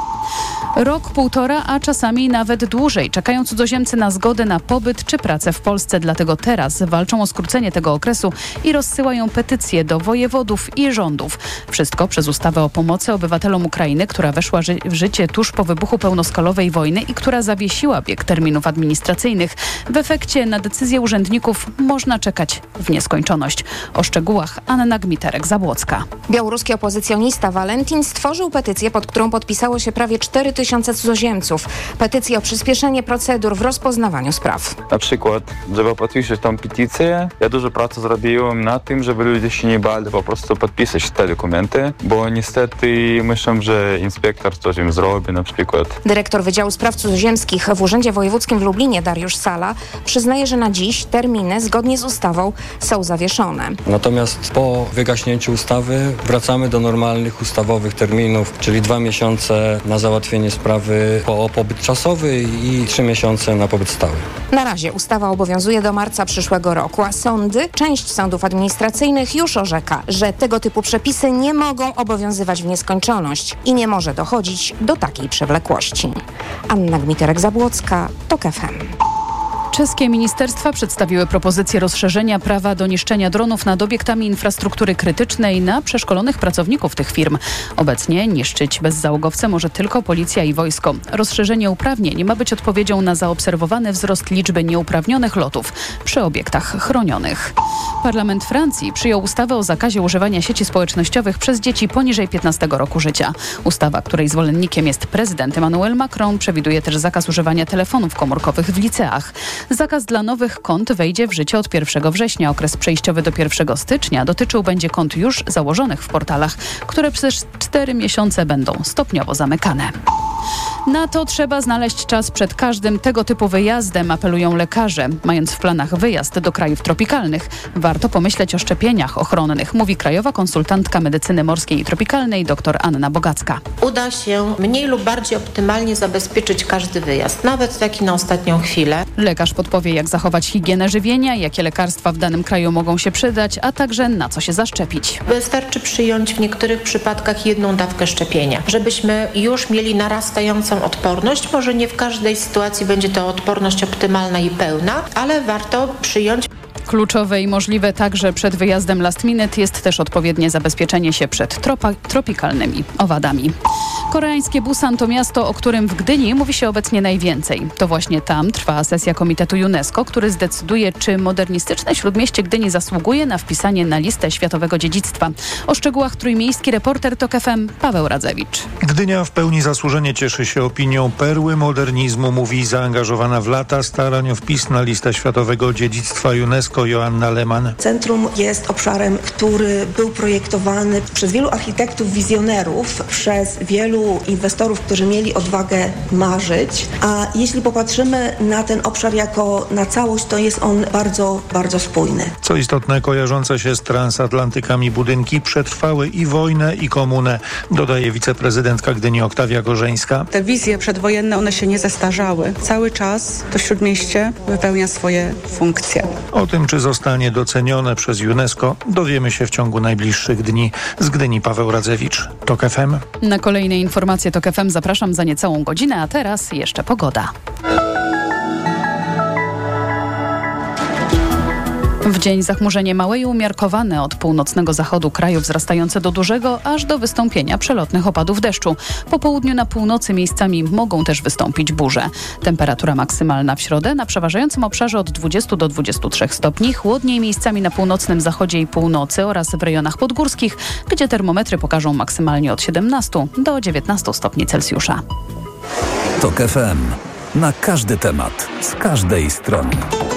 Rok, półtora, a czasami nawet dłużej czekają cudzoziemcy na zgodę na pobyt czy pracę w Polsce. Dlatego teraz walczą o skrócenie tego okresu i rozsyłają petycje do wojewodów i rządów. Wszystko przez ustawę o pomocy obywatelom Ukrainy, która weszła ży- w życie tuż po wybuchu pełnoskalowej wojny i która zawiesiła bieg terminów administracyjnych. W efekcie na decyzję urzędników można czekać w nieskończoność. O szczegółach Anna Gmiterek-Zabłocka. Białoruski opozycjonista Walentin stworzył petycję, pod którą podpisało się prawie cztery tysiące cudzoziemców. Petycję o przyspieszenie procedur w rozpoznawaniu spraw. Na przykład, żeby podpisać tą petycję, ja dużo pracy zrobiłem na tym, żeby ludzie się nie bali po prostu podpisać te dokumenty, bo niestety myślę, że inspektor coś im zrobi na przykład. Dyrektor Wydziału Spraw Cudzoziemskich w Urzędzie Wojewódzkim w Lublinie, Dariusz Sala, przyznaje, że na dziś terminy zgodnie z ustawą są zawieszone. Natomiast po wygaśnięciu ustawy wracamy do normalnych ustawowych terminów, czyli dwa miesiące na załatwienie sprawy o pobyt czasowy i trzy miesiące na pobyt stały. Na razie ustawa obowiązuje do marca przyszłego roku, a sądy, część sądów administracyjnych już orzeka, że tego typu przepisy nie mogą obowiązywać w nieskończoność i nie może dochodzić do takiej przewlekłości. Anna Gmiterek-Zabłocka, TOK F M. Czeskie ministerstwa przedstawiły propozycję rozszerzenia prawa do niszczenia dronów nad obiektami infrastruktury krytycznej na przeszkolonych pracowników tych firm. Obecnie niszczyć bezzałogowce może tylko policja i wojsko. Rozszerzenie uprawnień ma być odpowiedzią na zaobserwowany wzrost liczby nieuprawnionych lotów przy obiektach chronionych. Parlament Francji przyjął ustawę o zakazie używania sieci społecznościowych przez dzieci poniżej piętnastego roku życia. Ustawa, której zwolennikiem jest prezydent Emmanuel Macron, przewiduje też zakaz używania telefonów komórkowych w liceach. Zakaz dla nowych kont wejdzie w życie od pierwszego września. Okres przejściowy do pierwszego stycznia dotyczył będzie kont już założonych w portalach, które przez cztery miesiące będą stopniowo zamykane. Na to trzeba znaleźć czas przed każdym tego typu wyjazdem, apelują lekarze. Mając w planach wyjazd do krajów tropikalnych, warto pomyśleć o szczepieniach ochronnych, mówi krajowa konsultantka medycyny morskiej i tropikalnej dr Anna Bogacka. Uda się mniej lub bardziej optymalnie zabezpieczyć każdy wyjazd, nawet taki na ostatnią chwilę. Lekarz podpowie, jak zachować higienę żywienia, jakie lekarstwa w danym kraju mogą się przydać, a także na co się zaszczepić. Wystarczy przyjąć w niektórych przypadkach jedną dawkę szczepienia, żebyśmy już mieli narastającą odporność. Może nie w każdej sytuacji będzie to odporność optymalna i pełna, ale warto przyjąć. Kluczowe i możliwe także przed wyjazdem last minute jest też odpowiednie zabezpieczenie się przed tropa- tropikalnymi owadami. Koreańskie Busan to miasto, o którym w Gdyni mówi się obecnie najwięcej. To właśnie tam trwa sesja Komitetu UNESCO, który zdecyduje, czy modernistyczne śródmieście Gdyni zasługuje na wpisanie na listę światowego dziedzictwa. O szczegółach trójmiejski reporter TOK F M Paweł Radzewicz. Gdynia w pełni zasłużenie cieszy się opinią perły modernizmu, mówi zaangażowana w lata starań o wpis na listę światowego dziedzictwa UNESCO Joanna Lehmann. Centrum jest obszarem, który był projektowany przez wielu architektów, wizjonerów, przez wielu inwestorów, którzy mieli odwagę marzyć. A jeśli popatrzymy na ten obszar jako na całość, to jest on bardzo, bardzo spójny. Co istotne, kojarzące się z transatlantykami budynki przetrwały i wojnę, i komunę, dodaje wiceprezydentka Gdyni Oktawia Gorzeńska. Te wizje przedwojenne, one się nie zestarzały. Cały czas to śródmieście wypełnia swoje funkcje. O tym, czy zostanie docenione przez UNESCO, dowiemy się w ciągu najbliższych dni. Z Gdyni Paweł Radzewicz, TOK F M. Na kolejne informacje TOK F M zapraszam za niecałą godzinę, a teraz jeszcze pogoda. W dzień zachmurzenie małe i umiarkowane od północnego zachodu kraju, wzrastające do dużego, aż do wystąpienia przelotnych opadów deszczu. Po południu na północy miejscami mogą też wystąpić burze. Temperatura maksymalna w środę na przeważającym obszarze od dwudziestu do dwudziestu trzech stopni, chłodniej miejscami na północnym zachodzie i północy oraz w rejonach podgórskich, gdzie termometry pokażą maksymalnie od siedemnastu do dziewiętnastu stopni Celsjusza. TOK F M. Na każdy temat, z każdej strony.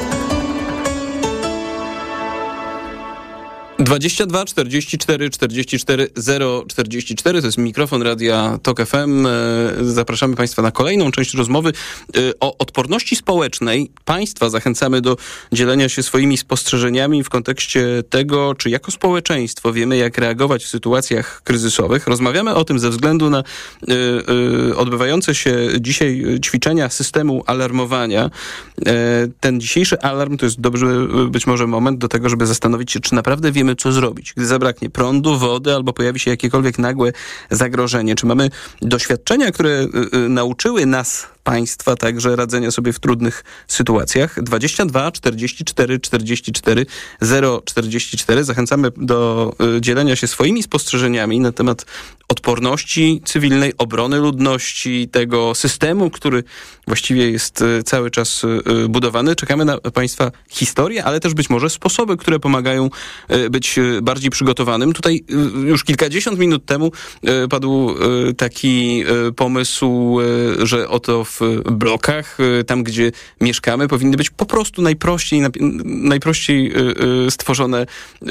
dwadzieścia dwa czterdzieści cztery czterdzieści cztery zero czterdzieści cztery to jest mikrofon Radia TOK F M. Zapraszamy Państwa na kolejną część rozmowy o odporności społecznej. Państwa zachęcamy do dzielenia się swoimi spostrzeżeniami w kontekście tego, czy jako społeczeństwo wiemy, jak reagować w sytuacjach kryzysowych. Rozmawiamy o tym ze względu na y, y, odbywające się dzisiaj ćwiczenia systemu alarmowania. Y, ten dzisiejszy alarm to jest dobry być może moment do tego, żeby zastanowić się, czy naprawdę wiemy, co zrobić, gdy zabraknie prądu, wody albo pojawi się jakiekolwiek nagłe zagrożenie. Czy mamy doświadczenia, które y, y, nauczyły nas, państwa, także radzenia sobie w trudnych sytuacjach? dwadzieścia dwa czterdzieści cztery czterdzieści cztery zero czterdzieści cztery. Zachęcamy do y, dzielenia się swoimi spostrzeżeniami na temat odporności cywilnej, obrony ludności, tego systemu, który właściwie jest y, cały czas y, budowany. Czekamy na Państwa historię, ale też być może sposoby, które pomagają y, być y, bardziej przygotowanym. Tutaj y, już kilkadziesiąt minut temu y, padł y, taki y, pomysł, y, że oto w blokach, tam gdzie mieszkamy, powinny być po prostu najprościej, najprościej stworzone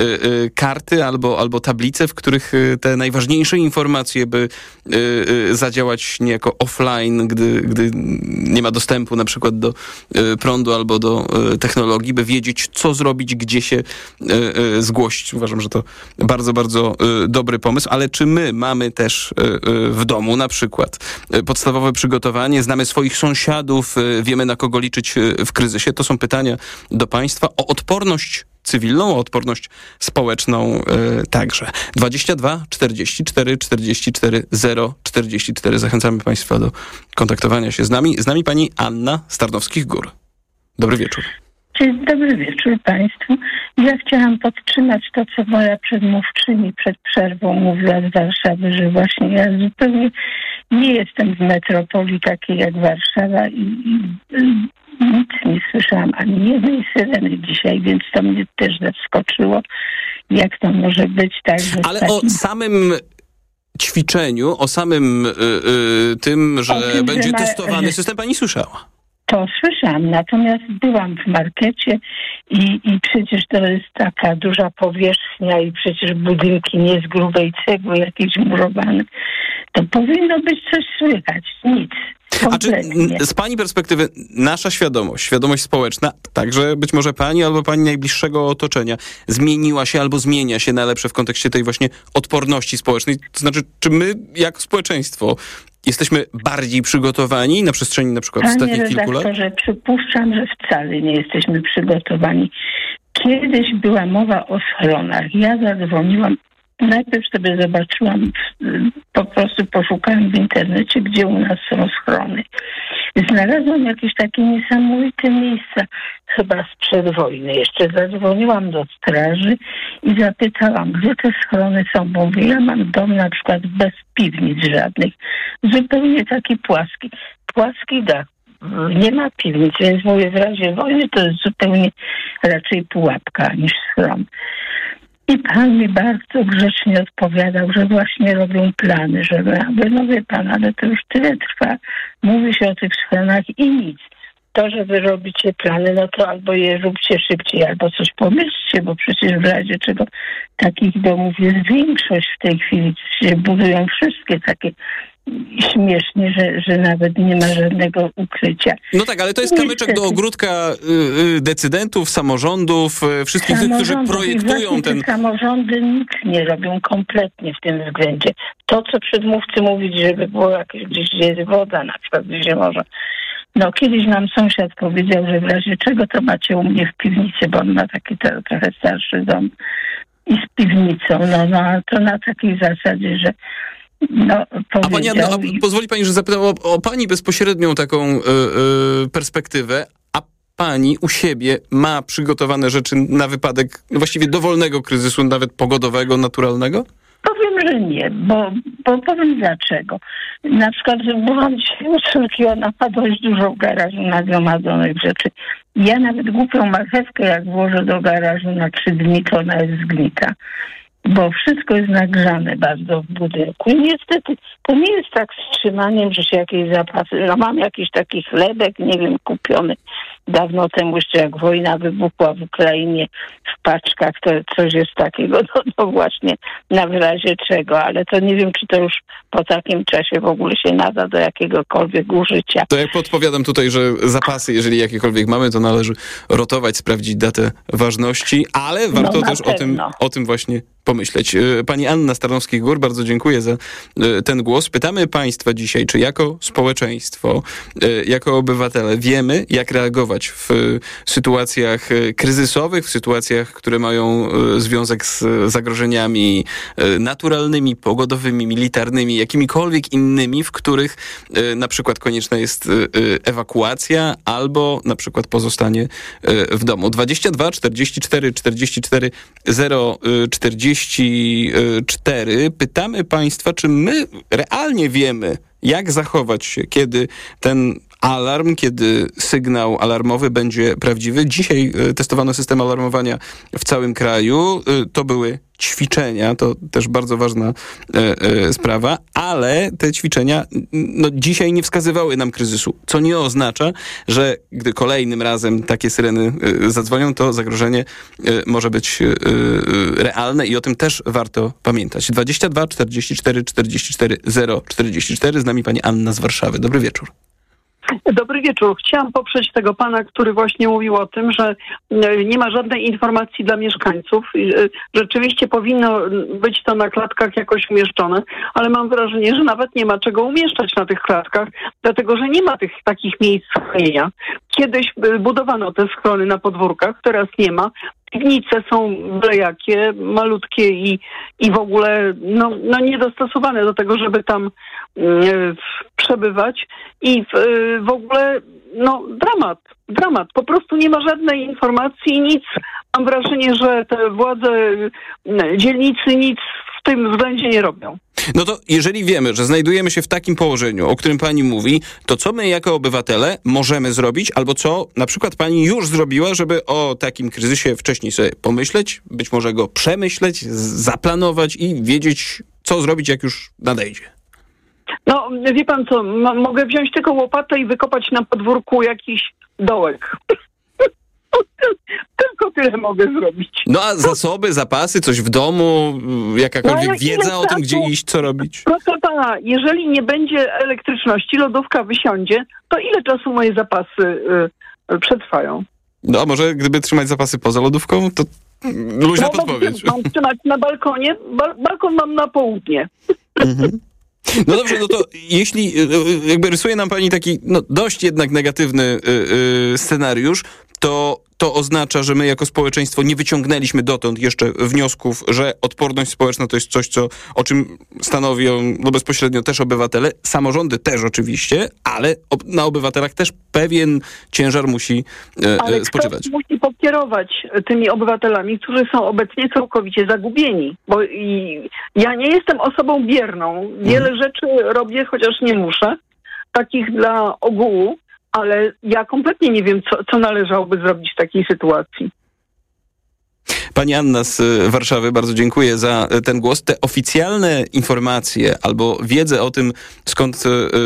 karty albo, albo tablice, w których te najważniejsze informacje by zadziałać niejako offline, gdy, gdy nie ma dostępu na przykład do prądu albo do technologii, by wiedzieć, co zrobić, gdzie się zgłosić. Uważam, że to bardzo, bardzo dobry pomysł, ale czy my mamy też w domu na przykład podstawowe przygotowanie, znamy swoich sąsiadów, wiemy, na kogo liczyć w kryzysie? To są pytania do Państwa o odporność cywilną, o odporność społeczną yy, także. dwadzieścia dwa czterdzieści cztery czterdzieści cztery zero czterdzieści cztery. Zachęcamy Państwa do kontaktowania się z nami. Z nami pani Anna z Tarnowskich Gór. Dobry wieczór. Dzień dobry wieczór Państwu. Ja chciałam podtrzymać to, co moja przedmówczyni przed przerwą mówiła z Warszawy, że właśnie ja zupełnie nie jestem z metropolii takiej jak Warszawa i, i, i nic nie słyszałam, ani jednej syreny dzisiaj, więc to mnie też zaskoczyło, jak to może być tak, że... Ale takim... o samym ćwiczeniu, o samym y, y, tym, że tym, będzie że ma... testowany system, pani słyszała? To słyszałam, natomiast byłam w markecie i, i przecież to jest taka duża powierzchnia i przecież budynki nie z grubej cegły, jakieś murowane. To powinno być coś słychać. Nic. A czy z pani perspektywy nasza świadomość, świadomość społeczna, także być może pani albo pani najbliższego otoczenia zmieniła się albo zmienia się na lepsze w kontekście tej właśnie odporności społecznej? To znaczy, czy my jako społeczeństwo jesteśmy bardziej przygotowani na przestrzeni na przykład Panie ostatnich kilku lat? redaktorze, przypuszczam, że wcale nie jesteśmy przygotowani. Kiedyś była mowa o schronach. Ja zadzwoniłam najpierw sobie zobaczyłam, po prostu poszukałam w internecie, gdzie u nas są schrony. Znalazłam jakieś takie niesamowite miejsca, chyba sprzed wojny. Jeszcze zadzwoniłam do straży i zapytałam, gdzie te schrony są, bo mówię, ja mam dom na przykład bez piwnic żadnych, zupełnie taki płaski, płaski dach. Nie ma piwnic, więc mówię, w razie wojny to jest zupełnie raczej pułapka niż schron. I pan mi bardzo grzecznie odpowiadał, że właśnie robią plany, że no wie pan, ale to już tyle trwa. Mówi się o tych schronach i nic. To, że wy robicie plany, no to albo je róbcie szybciej, albo coś pomyślcie, bo przecież w razie czego takich domów jest większość w tej chwili. Się budują wszystkie takie śmiesznie, że, że nawet nie ma żadnego ukrycia. No tak, ale to jest kamyczek do ogródka y, y, decydentów, samorządów, y, wszystkich tych, którzy projektują ten... Samorządy nic nie robią kompletnie w tym względzie. To, co przedmówcy mówić, żeby było jakieś gdzieś jest woda, na przykład gdzieś się może. No kiedyś nam sąsiad powiedział, że w razie czego to macie u mnie w piwnicy, bo on ma taki to, trochę starszy dom i z piwnicą. No, no to na takiej zasadzie, że no, a pani Anna, a pozwoli pani, że zapytam o, o pani bezpośrednią taką y, y, perspektywę, a pani u siebie ma przygotowane rzeczy na wypadek właściwie dowolnego kryzysu, nawet pogodowego, naturalnego? Powiem, że nie, bo, bo powiem dlaczego. Na przykład byłam dzisiaj u córki, ona ma dość dużo w garażu nagromadzonych rzeczy. Ja nawet głupią marchewkę, jak włożę do garażu na trzy dni, to ona jest zgnita. Bo wszystko jest nagrzane bardzo w budynku. I niestety to nie jest tak z trzymaniem, że się jakieś zapasy... No mam jakiś taki chlebek, nie wiem, kupiony dawno temu, jeszcze jak wojna wybuchła w Ukrainie w paczkach, to coś jest takiego, no, no właśnie na w razie czego, ale to nie wiem, czy to już po takim czasie w ogóle się nada do jakiegokolwiek użycia. To jak podpowiadam tutaj, że zapasy, jeżeli jakiekolwiek mamy, to należy rotować, sprawdzić datę ważności, ale warto no, też o tym, o tym właśnie pomyśleć. Pani Anna z Tarnowskich Gór, bardzo dziękuję za ten głos. Pytamy państwa dzisiaj, czy jako społeczeństwo, jako obywatele wiemy, jak reagować w sytuacjach kryzysowych, w sytuacjach, które mają związek z zagrożeniami naturalnymi, pogodowymi, militarnymi, jakimikolwiek innymi, w których na przykład konieczna jest ewakuacja albo na przykład pozostanie w domu. dwadzieścia dwa czterdzieści cztery czterdzieści cztery zero czterdzieści cztery. Pytamy państwa, czy my realnie wiemy, jak zachować się, kiedy ten alarm, kiedy sygnał alarmowy będzie prawdziwy. Dzisiaj testowano system alarmowania w całym kraju. To były ćwiczenia, to też bardzo ważna e, e, sprawa, ale te ćwiczenia no, dzisiaj nie wskazywały nam kryzysu, co nie oznacza, że gdy kolejnym razem takie syreny e, zadzwonią, to zagrożenie e, może być e, e, realne i o tym też warto pamiętać. dwadzieścia dwa czterdzieści cztery czterdzieści cztery zero czterdzieści cztery. Z nami pani Anna z Warszawy. Dobry wieczór. Dobry wieczór. Chciałam poprzeć tego pana, który właśnie mówił o tym, że nie ma żadnej informacji dla mieszkańców. Rzeczywiście powinno być to na klatkach jakoś umieszczone, ale mam wrażenie, że nawet nie ma czego umieszczać na tych klatkach, dlatego że nie ma tych takich miejsc schronienia. Kiedyś budowano te schrony na podwórkach, teraz nie ma. Piwnice są byle jakie, malutkie i, i w ogóle no, no niedostosowane do tego, żeby tam e, przebywać. I w, e, w ogóle no dramat, dramat. Po prostu nie ma żadnej informacji, nic. Mam wrażenie, że te władze e, dzielnicy nic w tym względzie nie robią. No to jeżeli wiemy, że znajdujemy się w takim położeniu, o którym pani mówi, to co my jako obywatele możemy zrobić, albo co na przykład pani już zrobiła, żeby o takim kryzysie wcześniej sobie pomyśleć, być może go przemyśleć, zaplanować i wiedzieć, co zrobić, jak już nadejdzie? No, wie pan co, m- mogę wziąć tylko łopatę i wykopać na podwórku jakiś dołek. Tylko tyle mogę zrobić. No a zasoby, zapasy, coś w domu, jakakolwiek no, wiedza o tym, gdzie iść, co robić? Proszę pana, jeżeli nie będzie elektryczności, lodówka wysiądzie, to ile czasu moje zapasy y, przetrwają? No a może gdyby trzymać zapasy poza lodówką, to luźna no, podpowiedź. Mam trzymać na balkonie, ba- balkon mam na południe. Mhm. No dobrze, no to jeśli jakby rysuje nam pani taki no, dość jednak negatywny y, y, scenariusz, to to oznacza, że my jako społeczeństwo nie wyciągnęliśmy dotąd jeszcze wniosków, że odporność społeczna to jest coś, co, o czym stanowią no bezpośrednio też obywatele, samorządy też oczywiście, ale ob- na obywatelach też pewien ciężar musi e, ale spoczywać. Kto musi pokierować tymi obywatelami, którzy są obecnie całkowicie zagubieni? Bo i ja nie jestem osobą bierną. Wiele hmm. rzeczy robię, chociaż nie muszę. Takich dla ogółu, ale ja kompletnie nie wiem, co, co należałoby zrobić w takiej sytuacji. Pani Anna z Warszawy, bardzo dziękuję za ten głos. Te oficjalne informacje albo wiedzę o tym, skąd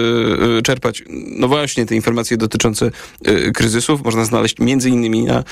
y, czerpać, no właśnie te informacje dotyczące y, kryzysów, można znaleźć między innymi na y,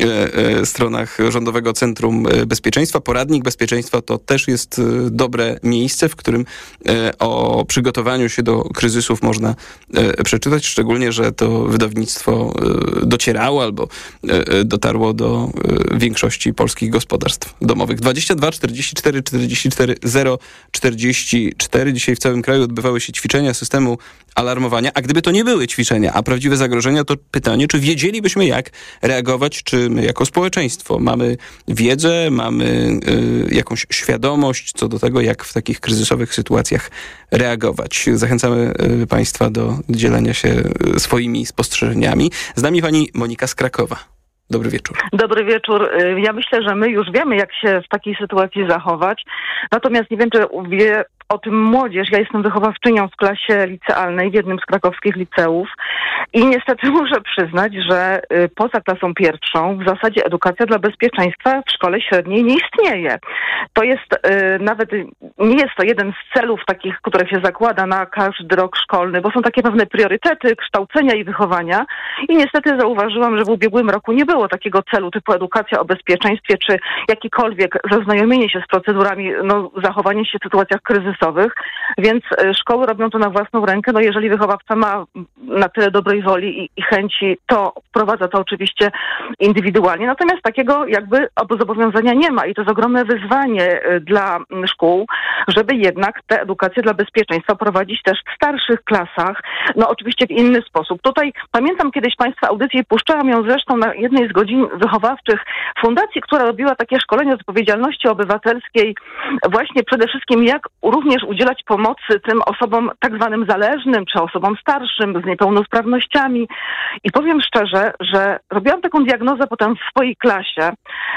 y, stronach Rządowego Centrum Bezpieczeństwa. Poradnik Bezpieczeństwa to też jest y, dobre miejsce, w którym y, o przygotowaniu się do kryzysów można y, przeczytać, szczególnie, że to wydawnictwo y, docierało albo y, dotarło do y, większości polskich gospodarstw domowych. dwadzieścia dwa czterdzieści cztery czterdzieści cztery zero czterdzieści cztery. Dzisiaj w całym kraju odbywały się ćwiczenia systemu alarmowania, a gdyby to nie były ćwiczenia, a prawdziwe zagrożenia, to pytanie, czy wiedzielibyśmy, jak reagować, czy my jako społeczeństwo mamy wiedzę, mamy y, jakąś świadomość co do tego, jak w takich kryzysowych sytuacjach reagować. Zachęcamy y, Państwa do dzielenia się y, swoimi spostrzeżeniami. Z nami pani Monika z Krakowa. Dobry wieczór. Dobry wieczór. Ja myślę, że my już wiemy, jak się w takiej sytuacji zachować. Natomiast nie wiem, czy wie o tym młodzież. Ja jestem wychowawczynią w klasie licealnej w jednym z krakowskich liceów i niestety muszę przyznać, że poza klasą pierwszą w zasadzie edukacja dla bezpieczeństwa w szkole średniej nie istnieje. To jest nawet, nie jest to jeden z celów takich, które się zakłada na każdy rok szkolny, bo są takie pewne priorytety kształcenia i wychowania i niestety zauważyłam, że w ubiegłym roku nie było takiego celu typu edukacja o bezpieczeństwie, czy jakikolwiek zaznajomienie się z procedurami, no, zachowanie się w sytuacjach kryzysowych, więc szkoły robią to na własną rękę. No jeżeli wychowawca ma na tyle dobrej woli i, i chęci, to wprowadza to oczywiście indywidualnie. Natomiast takiego jakby zobowiązania nie ma i to jest ogromne wyzwanie dla szkół, żeby jednak tę edukację dla bezpieczeństwa prowadzić też w starszych klasach, no oczywiście w inny sposób. Tutaj pamiętam kiedyś Państwa audycję i puszczałam ją zresztą na jednej z godzin wychowawczych fundacji, która robiła takie szkolenie odpowiedzialności obywatelskiej, właśnie przede wszystkim jak również udzielać pomocy tym osobom tak zwanym zależnym, czy osobom starszym z niepełnosprawnościami. I powiem szczerze, że robiłam taką diagnozę potem w swojej klasie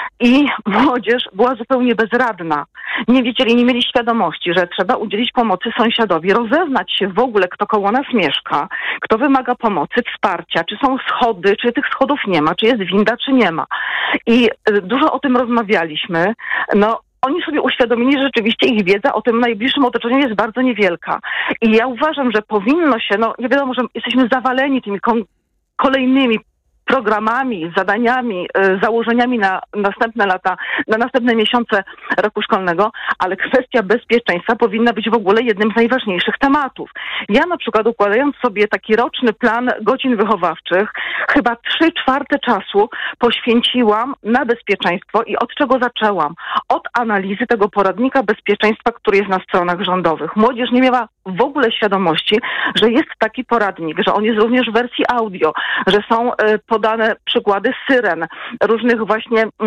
i młodzież była zupełnie bezradna. Nie wiedzieli, nie mieli świadomości, że trzeba udzielić pomocy sąsiadowi, rozeznać się w ogóle, kto koło nas mieszka, kto wymaga pomocy, wsparcia, czy są schody, czy tych schodów nie ma, czy jest winda, czy nie ma. I dużo o tym rozmawialiśmy. No, oni sobie uświadomili, że rzeczywiście ich wiedza o tym najbliższym otoczeniu jest bardzo niewielka. I ja uważam, że powinno się, no nie wiadomo, że jesteśmy zawaleni tymi kon- kolejnymi programami, zadaniami, y, założeniami na następne lata, na następne miesiące roku szkolnego, ale kwestia bezpieczeństwa powinna być w ogóle jednym z najważniejszych tematów. Ja na przykład układając sobie taki roczny plan godzin wychowawczych, chyba trzy czwarte czasu poświęciłam na bezpieczeństwo i od czego zaczęłam? Od analizy tego poradnika bezpieczeństwa, który jest na stronach rządowych. Młodzież nie miała w ogóle świadomości, że jest taki poradnik, że on jest również w wersji audio, że są y, podane przykłady syren, różnych właśnie y,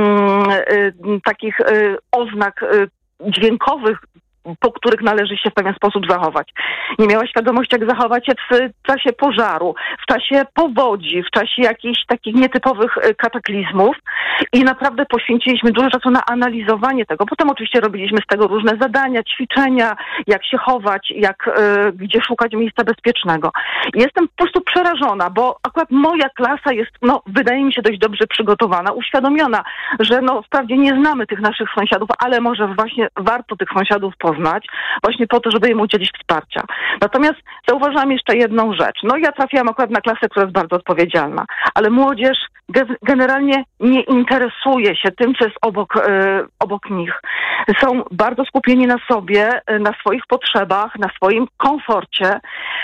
y, takich y, oznak y, dźwiękowych, po których należy się w pewien sposób zachować. Nie miała świadomości, jak zachować się w czasie pożaru, w czasie powodzi, w czasie jakichś takich nietypowych kataklizmów i naprawdę poświęciliśmy dużo czasu na analizowanie tego. Potem oczywiście robiliśmy z tego różne zadania, ćwiczenia, jak się chować, jak, y, gdzie szukać miejsca bezpiecznego. Jestem po prostu przerażona, bo akurat moja klasa jest, no, wydaje mi się dość dobrze przygotowana, uświadomiona, że no, wprawdzie nie znamy tych naszych sąsiadów, ale może właśnie warto tych sąsiadów poznać. Poznać, właśnie po to, żeby im udzielić wsparcia. Natomiast zauważyłam jeszcze jedną rzecz. No ja trafiłam akurat na klasę, która jest bardzo odpowiedzialna, ale młodzież ge- generalnie nie interesuje się tym, co jest obok, y, obok nich. Są bardzo skupieni na sobie, y, na swoich potrzebach, na swoim komforcie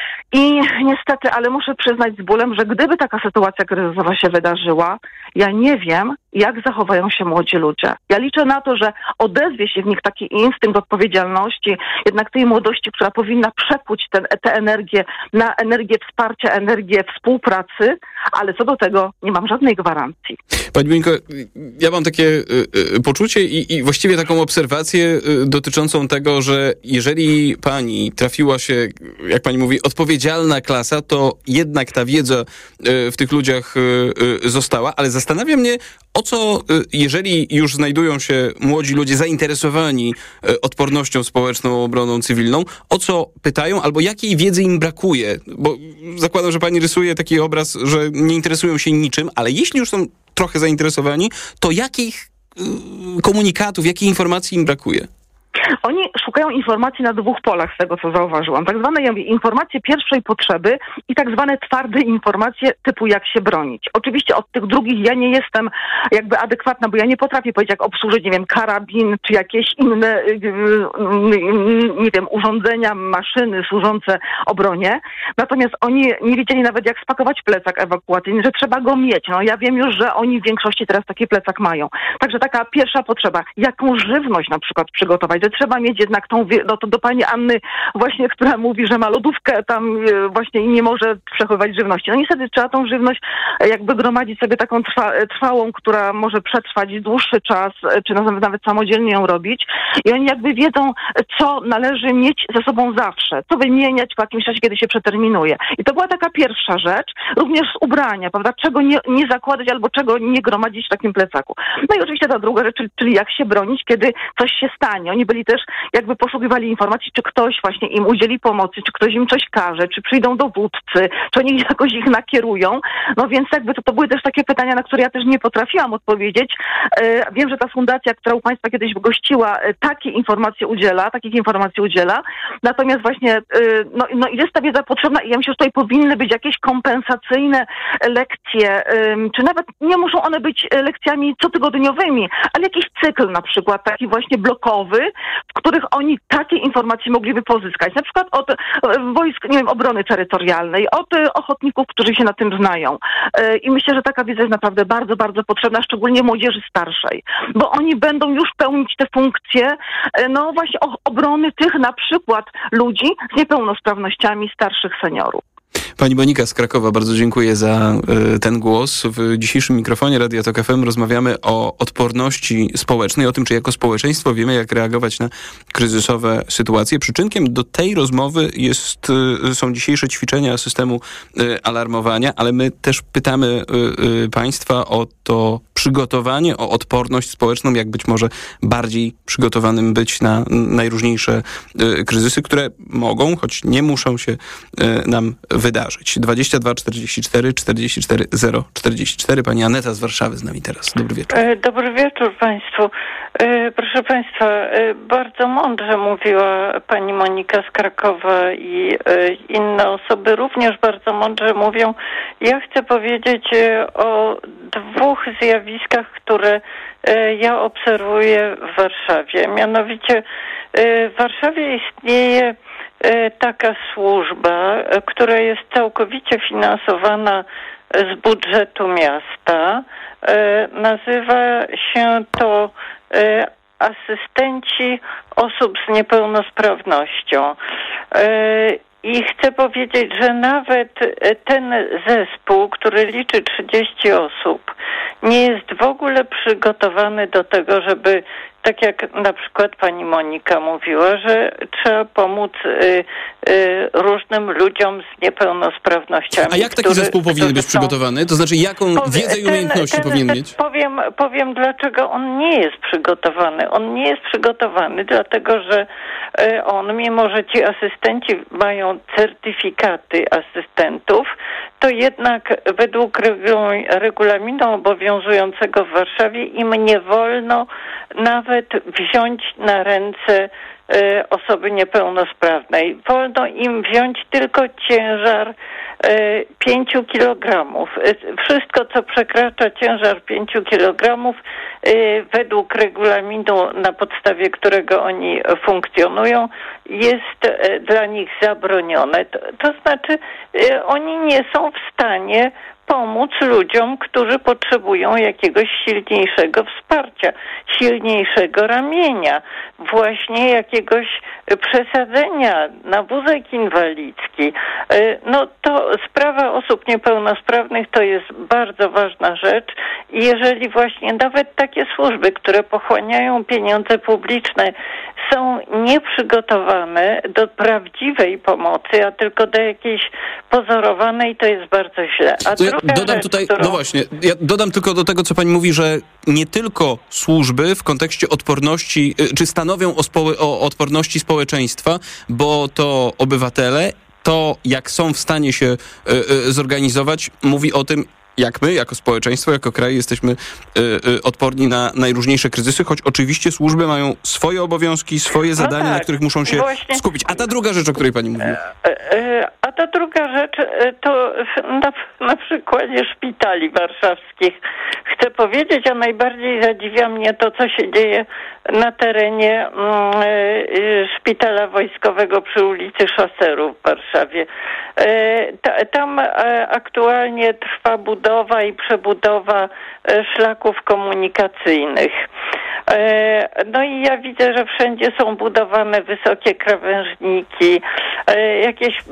i niestety, ale muszę przyznać z bólem, że gdyby taka sytuacja kryzysowa się wydarzyła, ja nie wiem, jak zachowają się młodzi ludzie. Ja liczę na to, że odezwie się w nich taki instynkt odpowiedzialności, jednak tej młodości, która powinna przekuć tę energię na energię wsparcia, energię współpracy, ale co do tego nie mam żadnej gwarancji. Pani Moniko, ja mam takie y, y, poczucie i, i właściwie taką obserwację y, dotyczącą tego, że jeżeli pani trafiła się, jak pani mówi, odpowiedzialna klasa, to jednak ta wiedza y, w tych ludziach y, y, została, ale zastanawia mnie, o co, y, jeżeli już znajdują się młodzi ludzie zainteresowani y, odpornością społeczną, obroną cywilną, o co pytają albo jakiej wiedzy im brakuje, bo zakładam, że pani rysuje taki obraz, że nie interesują się niczym, ale jeśli już są trochę zainteresowani, to jakich y, komunikatów, jakiej informacji im brakuje? Oni szukają informacji na dwóch polach, z tego co zauważyłam. Tak zwane ja mówię, informacje pierwszej potrzeby i tak zwane twarde informacje typu jak się bronić. Oczywiście od tych drugich ja nie jestem jakby adekwatna, bo ja nie potrafię powiedzieć jak obsłużyć, nie wiem, karabin czy jakieś inne, nie wiem, urządzenia, maszyny służące obronie. Natomiast oni nie wiedzieli nawet jak spakować plecak ewakuacyjny, że trzeba go mieć. No ja wiem już, że oni w większości teraz taki plecak mają. Także taka pierwsza potrzeba, jaką żywność na przykład przygotować, że trzeba mieć jednak tą, no to do pani Anny właśnie, która mówi, że ma lodówkę tam właśnie i nie może przechowywać żywności. No niestety trzeba tą żywność jakby gromadzić sobie taką trwa, trwałą, która może przetrwać dłuższy czas, czy nawet, nawet samodzielnie ją robić. I oni jakby wiedzą, co należy mieć ze sobą zawsze, co wymieniać w jakimś czasie, kiedy się przeterminuje. I to była taka pierwsza rzecz, również z ubrania, prawda, czego nie, nie zakładać albo czego nie gromadzić w takim plecaku. No i oczywiście ta druga rzecz, czyli, czyli jak się bronić, kiedy coś się stanie. Oni byli też jakby poszukiwali informacji, czy ktoś właśnie im udzieli pomocy, czy ktoś im coś każe, czy przyjdą dowódcy, czy oni jakoś ich nakierują. No więc jakby to, to były też takie pytania, na które ja też nie potrafiłam odpowiedzieć. E, wiem, że ta fundacja, która u państwa kiedyś gościła, e, takie informacje udziela, takich informacji udziela. Natomiast właśnie e, no, no jest ta wiedza potrzebna i ja myślę, że tutaj powinny być jakieś kompensacyjne lekcje, e, czy nawet nie muszą one być lekcjami cotygodniowymi, ale jakiś cykl na przykład, taki właśnie blokowy, w których oni takie informacje mogliby pozyskać. Na przykład od wojsk, nie wiem, obrony terytorialnej, od ochotników, którzy się na tym znają. I myślę, że taka wiedza jest naprawdę bardzo, bardzo potrzebna, szczególnie młodzieży starszej, bo oni będą już pełnić te funkcje, no właśnie obrony tych na przykład ludzi z niepełnosprawnościami, starszych seniorów. Pani Monika z Krakowa, bardzo dziękuję za y, ten głos. W dzisiejszym mikrofonie Radia Tok F M rozmawiamy o odporności społecznej, o tym, czy jako społeczeństwo wiemy, jak reagować na kryzysowe sytuacje. Przyczynkiem do tej rozmowy jest, y, są dzisiejsze ćwiczenia systemu y, alarmowania, ale my też pytamy y, y, państwa o to przygotowanie, o odporność społeczną, jak być może bardziej przygotowanym być na najróżniejsze y, kryzysy, które mogą, choć nie muszą się y, nam wydarzyć. dwadzieścia dwa czterdzieści cztery czterdzieści cztery zero czterdzieści cztery. Pani Aneta z Warszawy z nami teraz. Dobry wieczór. Dobry wieczór państwu. Proszę państwa, bardzo mądrze mówiła pani Monika z Krakowa i inne osoby również bardzo mądrze mówią. Ja chcę powiedzieć o dwóch zjawiskach, które ja obserwuję w Warszawie. Mianowicie w Warszawie istnieje taka służba, która jest całkowicie finansowana z budżetu miasta. Nazywa się to asystenci osób z niepełnosprawnością. I chcę powiedzieć, że nawet ten zespół, który liczy trzydzieści osób, nie jest w ogóle przygotowany do tego, żeby, tak jak na przykład pani Monika mówiła, że trzeba pomóc y, y, różnym ludziom z niepełnosprawnościami. A jak taki zespół powinien być przygotowany? To znaczy, jaką wiedzę i umiejętności ten, ten, powinien mieć? Powiem, powiem, dlaczego on nie jest przygotowany. On nie jest przygotowany, dlatego że y, on, mimo że ci asystenci mają certyfikaty asystentów, to jednak według regulaminu obowiązującego w Warszawie im nie wolno nawet wziąć na ręce y, osoby niepełnosprawnej. Wolno im wziąć tylko ciężar y, pięciu kilogramów. Y, wszystko, co przekracza ciężar pięciu kilogramów, y, według regulaminu, na podstawie którego oni funkcjonują, jest y, dla nich zabronione. To, to znaczy, y, oni nie są w stanie pomóc ludziom, którzy potrzebują jakiegoś silniejszego wsparcia, silniejszego ramienia, właśnie jakiegoś przesadzenia na wózek inwalidzki. No to sprawa osób niepełnosprawnych to jest bardzo ważna rzecz i jeżeli właśnie nawet takie służby, które pochłaniają pieniądze publiczne, są nieprzygotowane do prawdziwej pomocy, a tylko do jakiejś pozorowanej, to jest bardzo źle. A to ja druga dodam rzecz, tutaj, którą... no właśnie, ja dodam tylko do tego, co pani mówi, że nie tylko służby w kontekście odporności, czy stanowią o, spo, o odporności społeczeństwa, bo to obywatele, to jak są w stanie się y, y, zorganizować, mówi o tym, jak my, jako społeczeństwo, jako kraj jesteśmy y, y, odporni na najróżniejsze kryzysy, choć oczywiście służby mają swoje obowiązki, swoje zadania, no tak, na których muszą się właśnie skupić. A ta druga rzecz, o której pani mówiła? A ta druga rzecz to na, na przykładzie szpitali warszawskich. Chcę powiedzieć, a najbardziej zadziwia mnie to, co się dzieje na terenie mm, y, szpitala wojskowego przy ulicy Szaserów w Warszawie. Y, ta, tam y, aktualnie trwa budowa i przebudowa y, szlaków komunikacyjnych. No i ja widzę, że wszędzie są budowane wysokie krawężniki, jakieś